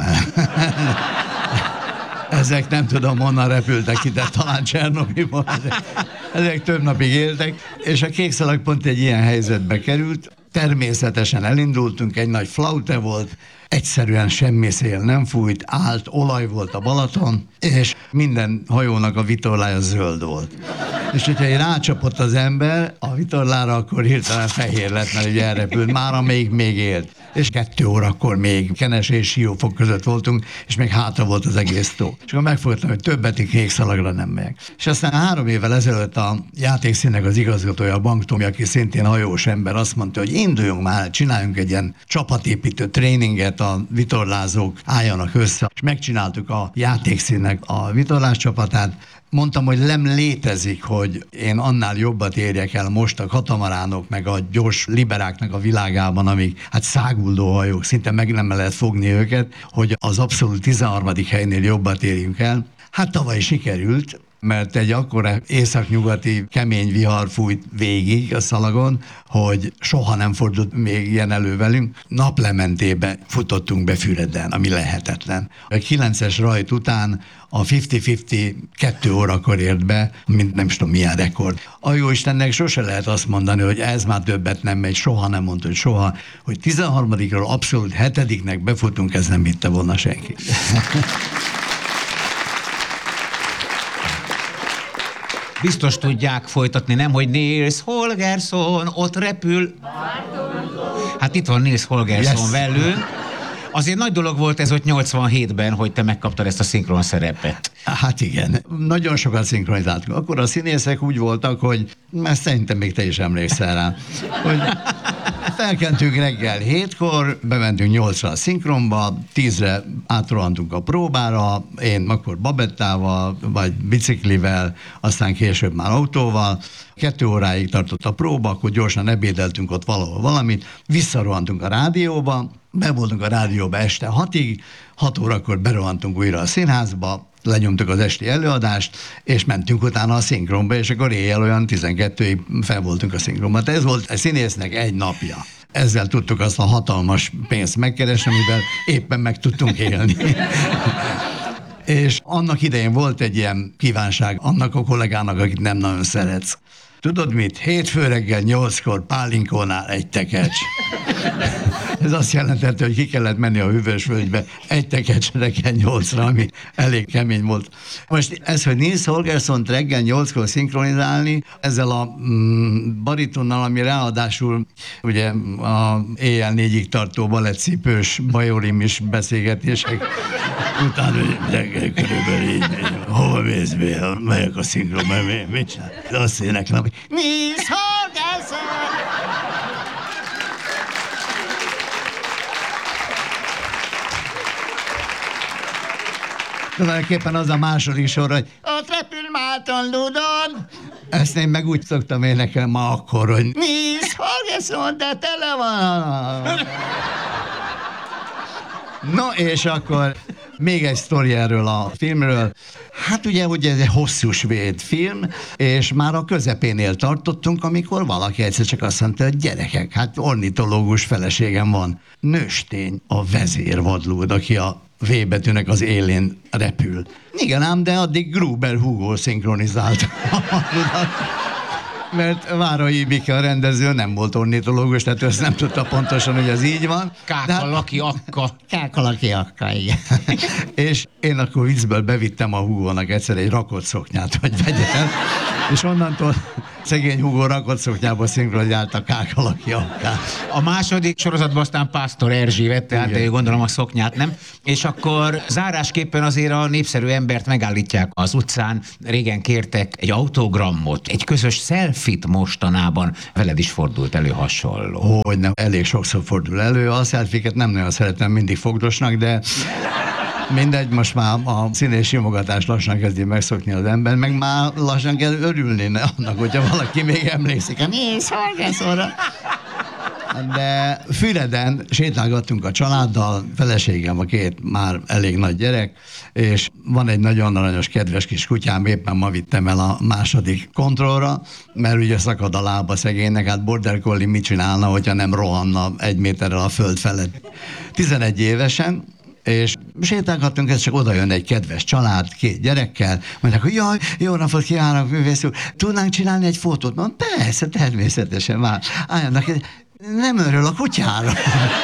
Ezek nem tudom, honnan repültek ide, talán Csernobyból. Ezek több napig éltek, és a kékszalag pont egy ilyen helyzetbe került. Természetesen elindultunk, egy nagy flaute volt, egyszerűen semmi szél nem fújt, állt, olaj volt a Balaton, és minden hajónak a vitorlája zöld volt. És hogyha rácsapott az ember a vitorlára, akkor hirtelen fehér lett, mert ugye elrepült, mára még, még élt. És kettő órakor még Kenes és Siófok között voltunk, és még hátra volt az egész tó. És akkor megfogtam, hogy többet kék szalagra nem megyek. És aztán három évvel ezelőtt a játékszínnek az igazgatója, a Banktomi, aki szintén hajós ember, azt mondta, hogy induljunk már, csináljunk egy ilyen csapatépítő tréninget, a vitorlázók álljanak össze. És megcsináltuk a játékszínnek a vitorlás csapatát. Mondtam, hogy nem létezik, hogy én annál jobbat érjek el most a katamaránok, meg a gyors liberáknak a világában, amik hát száguldó hajók, szinte meg nem lehet fogni őket, hogy az abszolút tizenharmadik helynél jobbat érjünk el. Hát tavaly sikerült, mert egy akkora északnyugati kemény vihar fújt végig a szalagon, hogy soha nem fordult még ilyen elő velünk. Naplementébe futottunk be Füreden, ami lehetetlen. A kilences rajt után a ötven-ötven kettő órakor ért be, mint nem is tudom milyen rekord. A jóistennek sose lehet azt mondani, hogy ez már többet nem megy, soha nem mondta, hogy soha, hogy tizenharmadikról abszolút hetediknek befutunk, ez nem hitte volna senki. Biztos tudják folytatni, nem, hogy Nils Holgersson ott repül. Hát itt van Nils Holgersson yes. velünk. Azért nagy dolog volt ez ott nyolcvanhétben, hogy te megkaptad ezt a szinkron szerepet. Hát igen, nagyon sokat szinkronizáltunk. Akkor a színészek úgy voltak, hogy ezt szerintem még te is emlékszel rá, hogy felkeltünk reggel hétkor, bementünk nyolcra a szinkronba, tízre átrohantunk a próbára, én akkor babettával, vagy biciklivel, aztán később már autóval. Kettő óráig tartott a próba, akkor gyorsan ebédeltünk ott valahol valamit, visszarohantunk a rádióba, be voltunk a rádióba este hatig, hat órakor berohantunk újra a színházba, lenyomtuk az esti előadást, és mentünk utána a szinkronba, és akkor éjjel olyan tizenkettőig fel voltunk a szinkronba. Ez volt a színésznek egy napja. Ezzel tudtuk azt a hatalmas pénzt megkeresni, amivel éppen meg tudtunk élni. És annak idején volt egy ilyen kívánság annak a kollégának, akit nem nagyon szeretsz. Tudod mit? Hétfő reggel nyolckor pálinkónál egy tekercs. Ez azt jelentette, hogy ki kellett menni a Hűvösvölgybe egy tekercs reggel nyolcra, ami elég kemény volt. Most ez, hogy Nils Holgerssont reggel nyolckor szinkronizálni, ezzel a mm, baritonnal, ami ráadásul ugye a éjjel négyig tartó balettcipős bajorim is beszélgetések utána, hogy reggel körülbelül így, hova mész be, melyek a szinkronba, mit csinál? Azt éneklem, hogy Nils Holgersson! tulajdonképpen az a második sor, hogy ott repül Málton Ludon. Ezt én meg úgy szoktam énekelni ma akkor, hogy nézd, Holgersson, de tele van. No, és akkor még egy sztori erről a filmről. Hát ugye, ugye ez egy hosszú svéd film, és már a közepénél tartottunk, amikor valaki egyszer csak azt mondta, hogy gyerekek, hát ornitológus feleségem van. Nőstény a vezérvadlód, aki a V betűnek az élén repül. Igen ám, de addig Gruber Hugo szinkronizált. Mert Várai Ibike a rendező nem volt ornitológus, tehát ezt nem tudta pontosan, hogy ez így van. Kákalaki akka. Kákalaki akka, igen. És én akkor viccből bevittem a Hugónak egyszer egy rakott szoknyát, hogy vegyen. És onnantól szegény Hugó rakott szoknyába szinkronizált a Kákalaki akkát. A második sorozatban aztán Pásztor Erzsi vette át, de gondolom a szoknyát, nem? És akkor zárásképpen azért a népszerű embert megállítják az utcán. Régen kértek egy autogramot, egy közös selfit mostanában. Veled is fordult elő hasonló. Hogy nem, elég sokszor fordul elő. A selfiket nem nagyon szeretem mindig fogdosnak, de mindegy, most már a színés simogatást lassan kezdi megszokni az ember, meg már lassan kell örülni annak, hogyha valaki még emlékszik. Nézd, Holgerssonra! De Füreden sétálgattunk a családdal, feleségem a két már elég nagy gyerek, és van egy nagyon aranyos, kedves kis kutyám, éppen ma vittem el a második kontrollra, mert ugye szakad a lába szegénynek, hát border collie mit csinálna, hogyha nem rohanna egy méterrel a föld felett. tizenegy évesen, és sétálgattunk, ez csak oda jön egy kedves család, két gyerekkel, mondják, hogy jaj, jó napot kívánok, művész úr, tudnánk csinálni egy fotót? Mondom, persze, természetesen már. Álljanak, nem örül a kutyára.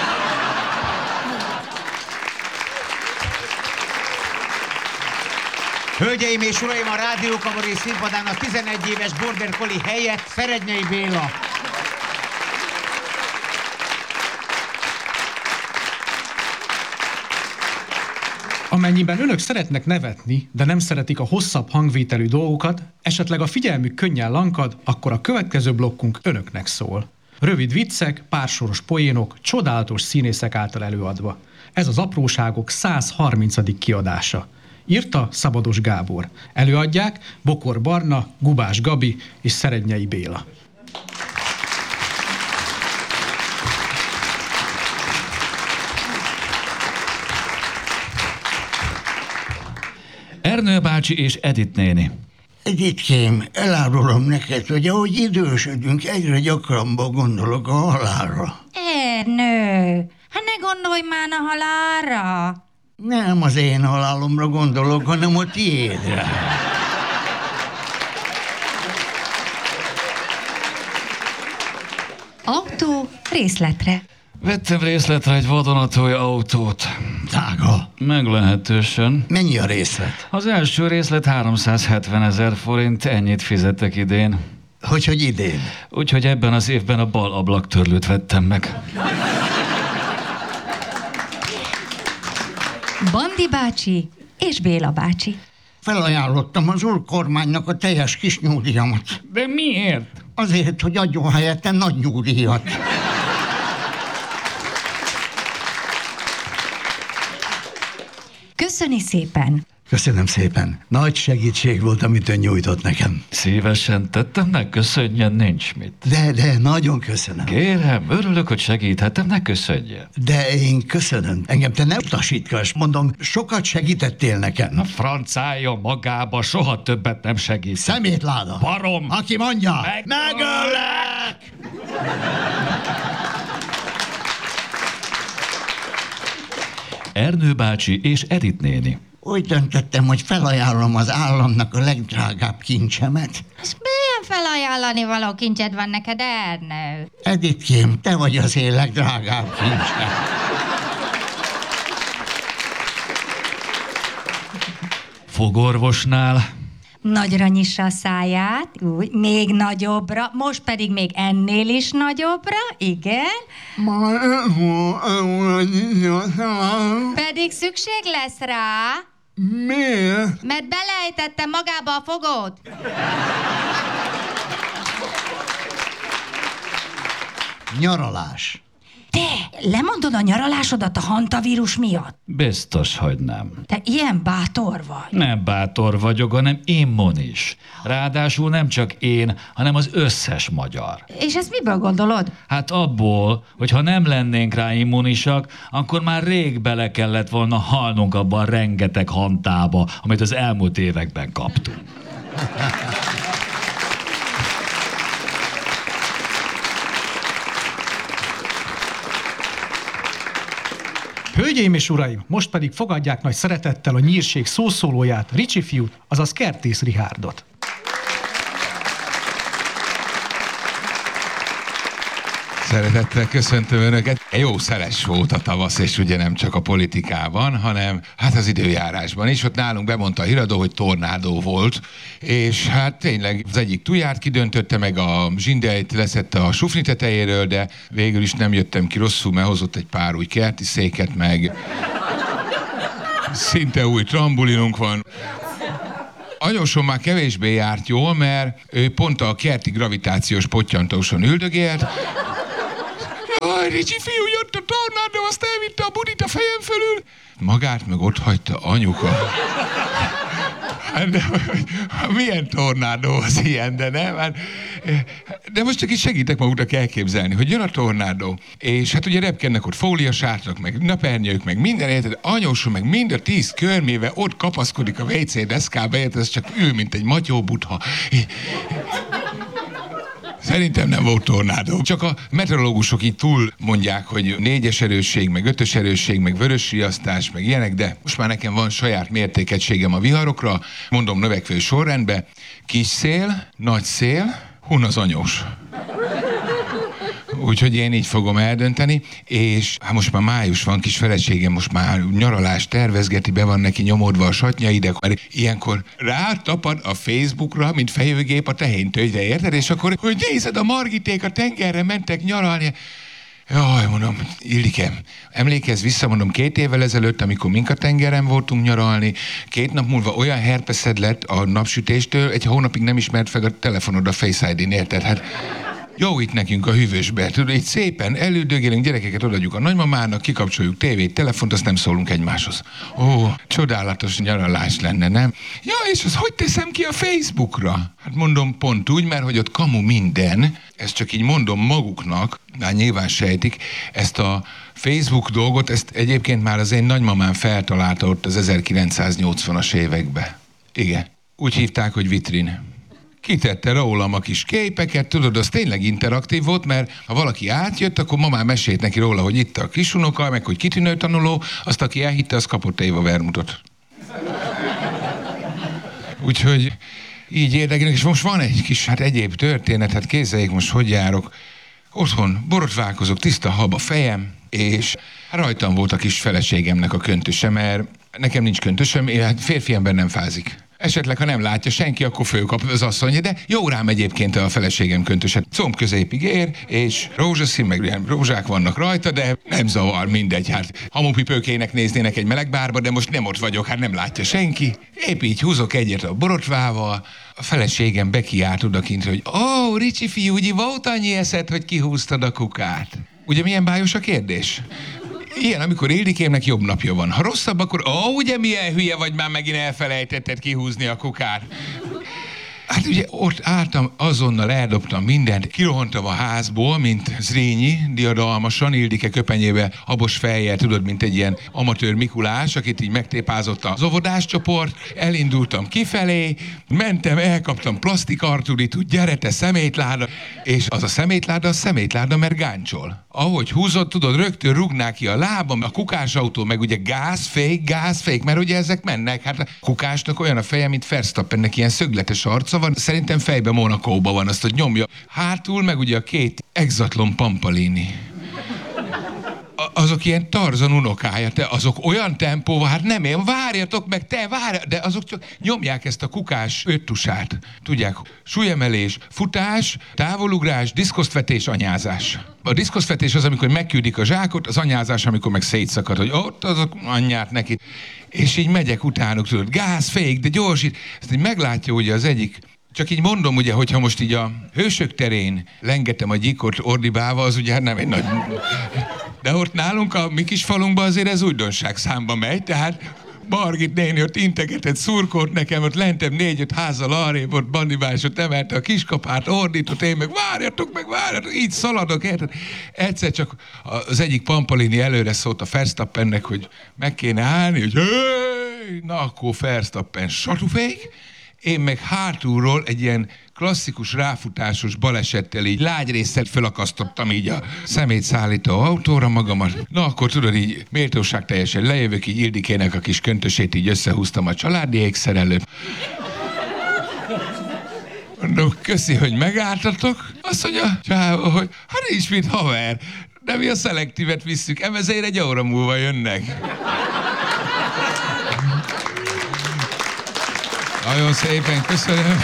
Hölgyeim és uraim, a Rádió Kabaré színpadán a tizenegy éves border collie helyett Szerednyei Béla. Amennyiben önök szeretnek nevetni, de nem szeretik a hosszabb hangvételű dolgokat, esetleg a figyelmük könnyen lankad, akkor a következő blokkunk önöknek szól. Rövid viccek, pársoros poénok, csodálatos színészek által előadva. Ez az Apróságok száz harmincadik kiadása. Írta Szabados Gábor. Előadják Bokor Barna, Gubás Gabi és Szerednyei Béla. Ernő bácsi és Edith néni. Editkém, elárulom neked, hogy ahogy idősödünk, egyre gyakrabban gondolok a halálra. Ernő, hát ne gondolj már a halálra. Nem az én halálomra gondolok, hanem a tiédre. Autó részletre. Vettem részletre egy vadonatúj autót. Drága. Meglehetősen. Mennyi a részlet? Az első részlet háromszázhetven ezer forint, ennyit fizettek idén. Hogy, hogy idén? Úgyhogy ebben az évben a bal ablaktörlőt vettem meg. Bandi bácsi és Béla bácsi. Felajánlottam az úr kormánynak a teljes kis nyugdíjamat. De miért? Azért, hogy adjon helyette nagy nyugdíjat. Köszöni szépen! Köszönöm szépen. Nagy segítség volt, amit ön nyújtott nekem. Szívesen tettem, ne köszönjen, nincs mit. De, de, nagyon köszönöm. Kérem, örülök, hogy segíthettem, ne köszönjen. De én köszönöm. Engem te ne utasítgass, mondom, sokat segítettél nekem. A francája magába soha többet nem segít. Szemétláda. Barom. Aki mondja, Meg... megöllek! Ernő bácsi és Edith néni. Úgy döntöttem, hogy felajánlom az államnak a legdrágább kincsemet. És milyen felajánlani való kincsed van neked, Ernő? Edithkém, te vagy az én legdrágább kincsem. Fogorvosnál. Nagyra nyissa a száját, úgy, még nagyobbra, most pedig még ennél is nagyobbra, igen. Pedig szükség lesz rá. Miért? Mert belejtettem magába a fogót. Nyaralás. Te lemondod a nyaralásodat a hantavírus miatt? Biztos, hogy nem. Te ilyen bátor vagy. Nem bátor vagyok, hanem immunis. Ráadásul nem csak én, hanem az összes magyar. És ezt miből gondolod? Hát abból, hogy ha nem lennénk rá immunisak, akkor már rég bele kellett volna halnunk abban a rengeteg hantába, amit az elmúlt években kaptunk. Hölgyeim és uraim, most pedig fogadják nagy szeretettel a nyírség szószólóját, Ricsi fiút, azaz Kertész Rihárdot. Szeretettel köszöntöm Önöket. Jó szeles volt a tavasz, és ugye nem csak a politikában, hanem hát az időjárásban is. Ott nálunk bemondta a híradó, hogy tornádó volt, és hát tényleg az egyik tuját kidöntötte, meg a zsindeit leszette a sufni tetejéről, de végül is nem jöttem ki rosszul, mert hozott egy pár új kerti széket, meg szinte új trambulinunk van. Anyósom már kevésbé járt jól, mert ő pont a kerti gravitációs pottyantóson üldögélt. Jaj, Ricsi fiú, jött a tornádó, azt elvitte a budit a fejem fölül. Magát meg ott hagyta anyuka. De, milyen tornádó az ilyen, de nem? De most csak is segítek maguknak elképzelni, hogy jön a tornádó, és hát ugye repkednek ott fóliasátrak, meg napernyők, meg minden, érted? Anyósom meg mind a tíz körméve ott kapaszkodik a vé cé deszkába, érted? Ez csak ül, mint egy matyóbutha. Szerintem nem volt tornádó. Csak a meteorológusok így túl mondják, hogy négyes erősség, meg ötös erősség, meg vörös riasztás, meg ilyenek, de most már nekem van saját mértékegységem a viharokra, mondom növekvő sorrendbe, kis szél, nagy szél, hun az anyós. Úgyhogy én így fogom eldönteni, és hát most már május van, kis feleségem most már nyaralást tervezgeti, be van neki nyomodva a satnyai, de mert ilyenkor rátapad a Facebookra, mint fejőgép a tehénytőgyre, érted? És akkor, hogy nézed, a Margiték a tengerre mentek nyaralni. Jaj, mondom, Ildike, emlékezz vissza, mondom, két évvel ezelőtt, amikor mink a tengeren voltunk nyaralni, két nap múlva olyan herpeszed lett a napsütéstől, egy hónapig nem ismert fel a telefonod a Face i dén, érted? Hát jó itt nekünk a hűvösbe, tudod, így szépen elődögélünk, gyerekeket odaadjuk a nagymamának, kikapcsoljuk tévét, telefont, azt nem szólunk egymáshoz. Ó, csodálatos nyaralás lenne, nem? Ja, és az hogy teszem ki a Facebookra? Hát mondom, pont úgy, mert hogy ott kamu minden, ezt csak így mondom maguknak, már nyilván sejtik, ezt a Facebook dolgot, ezt egyébként már az én nagymamám feltalálta ott az ezerkilencszáznyolcvanas évekbe. Igen, úgy hívták, hogy vitrin. Kitette rólam a kis képeket, tudod, az tényleg interaktív volt, mert ha valaki átjött, akkor ma már mesélt neki róla, hogy itt a kisunoka, meg hogy kitűnő tanuló, azt, aki elhitte, az kapott Éva vermutot. Úgyhogy így érdekelnek, és most van egy kis, hát egyéb történet, hát képzeljék most, hogy járok. Otthon borotválkozok, tiszta hab a fejem, és rajtam volt a kis feleségemnek a köntöse, mert nekem nincs köntösöm, én hát férfi ember nem fázik. Esetleg, ha nem látja senki, akkor fölkap az asszony, de jó rám egyébként a feleségem köntöse. Comb középig ér, és rózsaszín, meg ilyen rózsák vannak rajta, de nem zavar, mindegy. Hát hamupipőkének néznének egy meleg bárba, de most nem ott vagyok, hát nem látja senki. Épp így húzok egyet a borotvával, a feleségem bekiált odakint, hogy ó, Ricsi fiú, ugye volt annyi eszed, hogy kihúztad a kukát. Ugye milyen bájos a kérdés? Ilyen, amikor Ildikémnek jobb napja van. Ha rosszabb, akkor ó, ugye milyen hülye vagy, már megint elfelejtetted kihúzni a kukát. Hát ugye ott álltam, azonnal eldobtam mindent, kirohantam a házból, mint Zrínyi, diadalmasan, Ildike köpenyébe habos fejjel, tudod, mint egy ilyen amatőr Mikulás, akit így megtépázott az óvodáscsoport, elindultam kifelé, mentem, elkaptam plastikartulit, gyere te szemétláda, és az a szemétláda, a szemétláda, mert gáncsol. Ahogy húzott, tudod, rögtön rúgnák ki a lábam, a kukásautó, meg ugye gázfék, gázfék, mert ugye ezek mennek, hát a kukásnak olyan a feje, mint Verstappennek, ilyen szögletes arca van, szerintem fejben Monakóban van, azt, hogy nyomja. Hátul meg ugye a két Exatlon Pampalini. A- azok ilyen Tarzan unokája, te azok olyan tempóval, hát nem én, várjatok meg, te várj, de azok csak nyomják ezt a kukás öttusát. Tudják, súlyemelés, futás, távolugrás, diszkosztvetés, anyázás. A diszkosztvetés az, amikor megküldik a zsákot, az anyázás, amikor meg szétszakad, hogy ott azok anyját neki. És így megyek utánuk, tudod, gáz, fék, de gyorsít. Ezt így meglátja ugye az egyik. Csak így mondom, ugye, hogyha most így a hősök terén lengetem a gyíkot ordibálva, az ugye hát nem egy nagy... De ott nálunk a mi kis falunkban azért ez újdonság számba megy, tehát Margit néni ott integetett, szurkolt nekem, ott lentem négy-öt házzal arrébb, ott bandibásot emelte a kiskapát, ordított, én meg várjatok meg, várjatok, így szaladok, érted? Egyszer csak az egyik Pampolini előre szólt a Verstappennek, hogy meg kéne állni, hogy hey! Na akkor Verstappen satufék, én meg hátulról egy ilyen klasszikus ráfutásos balesettel így lágy résszel fölakasztottam így a szemétszállító autóra magamat. Na akkor tudod, így méltóság teljesen lejövök, így Ildikének a kis köntösét így összehúztam a családi ékszer előtt. Mondom, köszi, hogy megálltatok. Azt mondja, csáva, hogy hát nincs mit haver, de mi a szelektívet visszük, emezért egy óra múlva jönnek. Nagyon szépen köszönöm.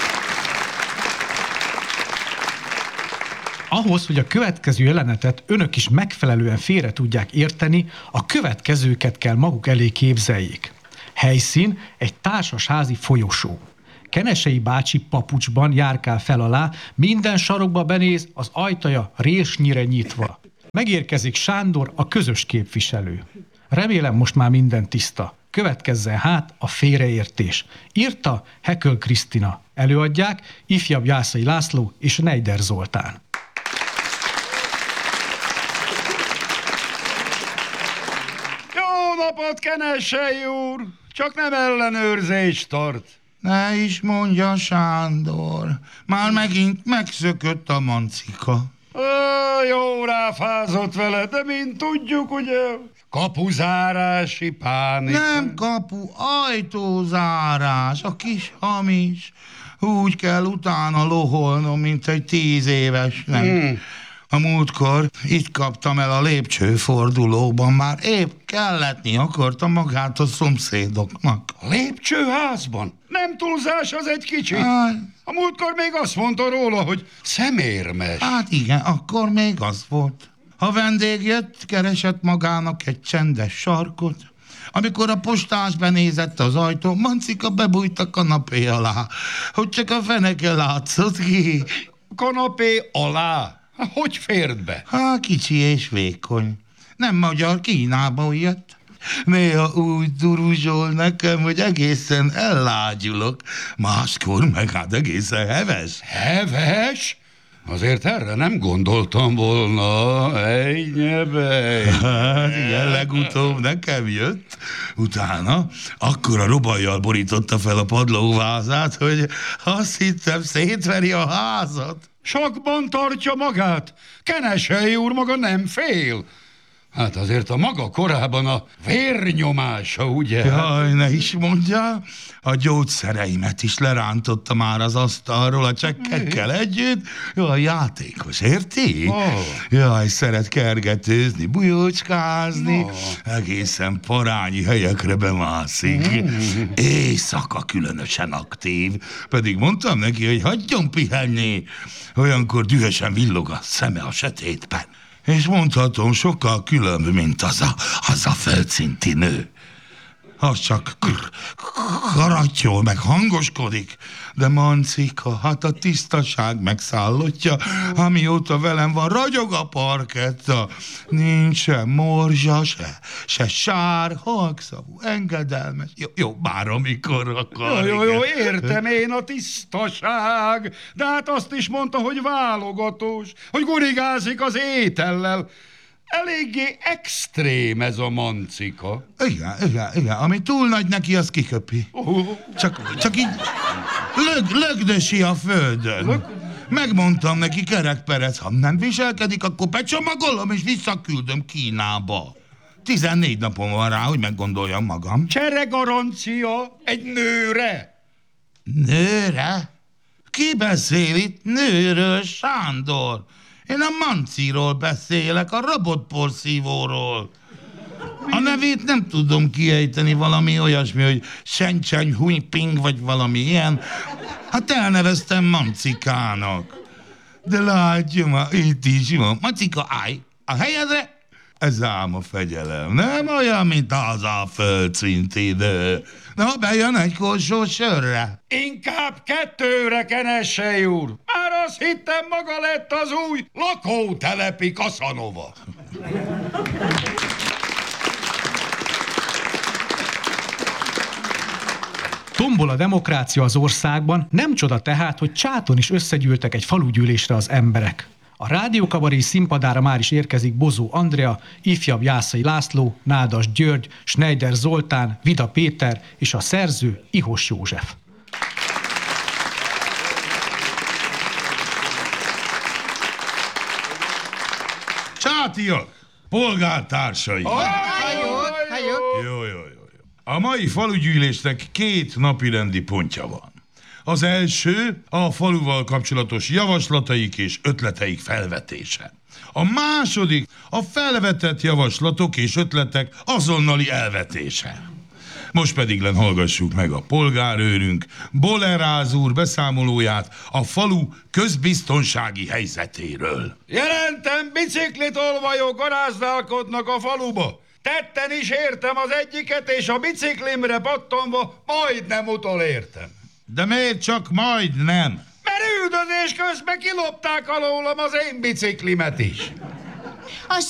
Ahhoz, hogy a következő jelenetet önök is megfelelően félre tudják érteni, a következőket kell maguk elé képzeljék. Helyszín egy társasházi folyosó. Kenesei bácsi papucsban járkál fel alá, minden sarokba benéz, az ajtaja résnyire nyitva. Megérkezik Sándor, a közös képviselő. Remélem most már minden tiszta. Következzen hát a félreértés. Írta Heköl Krisztina. Előadják ifjabb Jászai László és Neider Zoltán. Jó napot, Kenesei úr! Csak nem ellenőrzést tart. Ne is mondja, Sándor. Már megint megszökött a mancika. Ó, jó ráfázott vele, de mint tudjuk, ugye, kapuzárási pánik. Nem kapu, ajtózárás, a kis hamis. Úgy kell utána loholnom, mint egy tíz évesnek. Hmm. A múltkor itt kaptam el a lépcsőfordulóban, már épp kelletni akarta magát a szomszédoknak. A lépcsőházban? Nem túlzás az egy kicsit? A múltkor még azt mondta róla, hogy szemérmes. Hát igen, akkor még az volt. Ha vendég jött, keresett magának egy csendes sarkot. Amikor a postás benézett az ajtó, mancika bebújt a kanapé alá, hogy csak a feneke látszott ki. Kanapé alá? Hogy fért be? Há, kicsi és vékony. Nem magyar, Kínából jött. Néha úgy duruzsol nekem, hogy egészen ellágyulok. Máskor meg hát egészen heves. Heves? Azért erre nem gondoltam volna, ejnyebej. Hát igen, legutóbb nekem jött. Utána akkora robajjal borította fel a padlóvázát, hogy azt hittem szétveri a házat. Sakban tartja magát. Kenesei úr maga nem fél. Hát azért a maga korában a vérnyomása, ugye? Jaj, ne is mondja, a gyógyszereimet is lerántotta már az asztalról a csekkekkel együtt. Jaj, játékos, érti? Oh. Jaj, szeret kergetőzni, bujócskázni, oh. Egészen parányi helyekre bemászik. Mm. Éjszaka különösen aktív, pedig mondtam neki, hogy hagyjon pihenni. Olyankor dühösen villog a szeme a sötétben. És mondhatom, sokkal különb, mint az a, az a földszinti nő. Az csak karattyol, meg hangoskodik, de mancika, hát a tisztaság megszállottja, amióta velem van, ragyog a parketta. Nincs se morzsa, se, se sár, halkszavú, engedelmes. Jó, jó, bár amikor akar. Jó, jó, jó, értem én a tisztaság, de hát azt is mondta, hogy válogatós, hogy gurigázik az étellel. Eléggé extrém ez a mancika. Igen, igen, igen. Ami túl nagy neki, az kiköpi. Uh. Csak, csak így lög, lögdösi a földön. Lög? Megmondtam neki, kerekperec, ha nem viselkedik, akkor becsomagolom és visszaküldöm Kínába. tizennégy napom van rá, hogy meggondoljam magam. Csere garancia egy nőre. Nőre? Ki beszél itt nőről, Sándor? Én a manciról beszélek, a robotporszívóról. A nevét nem tudom kiejteni, valami olyasmi, hogy Sencseny Hunyping, vagy valami ilyen. Hát elneveztem mancikának. De látja, itt is van. Mancika, állj a helyedre. Ez ám a fegyelem. Nem olyan, mint az a földszinti idő. Na, bejön egy korsó sörre. Inkább kettőre, Kenesei úr. Már azt hittem, maga lett az új lakótelepi Casanova. Tombol a demokrácia az országban, nem csoda tehát, hogy Csáton is összegyűltek egy falugyűlésre az emberek. A rádiókabaré színpadára már is érkezik Bozó Andrea, ifjabb Jászai László, Nádas György, Schneider Zoltán, Vida Péter és a szerző Ihos József. Csátiak, polgártársai! Jó, jó, jó. A mai falugyűlésnek két napirendi pontja van. Az első a faluval kapcsolatos javaslataik és ötleteik felvetése. A második a felvetett javaslatok és ötletek azonnali elvetése. Most pedig len hallgassuk meg a polgárőrünk Boleráz úr beszámolóját a falu közbiztonsági helyzetéről. Jelentem, biciklitolvajok garázdálkodnak a faluba. Tetten is értem az egyiket, és a biciklimre pattanva majdnem utolértem. De miért csak majdnem? Mert üldözés közben kilopták alólam az én biciklimet is. A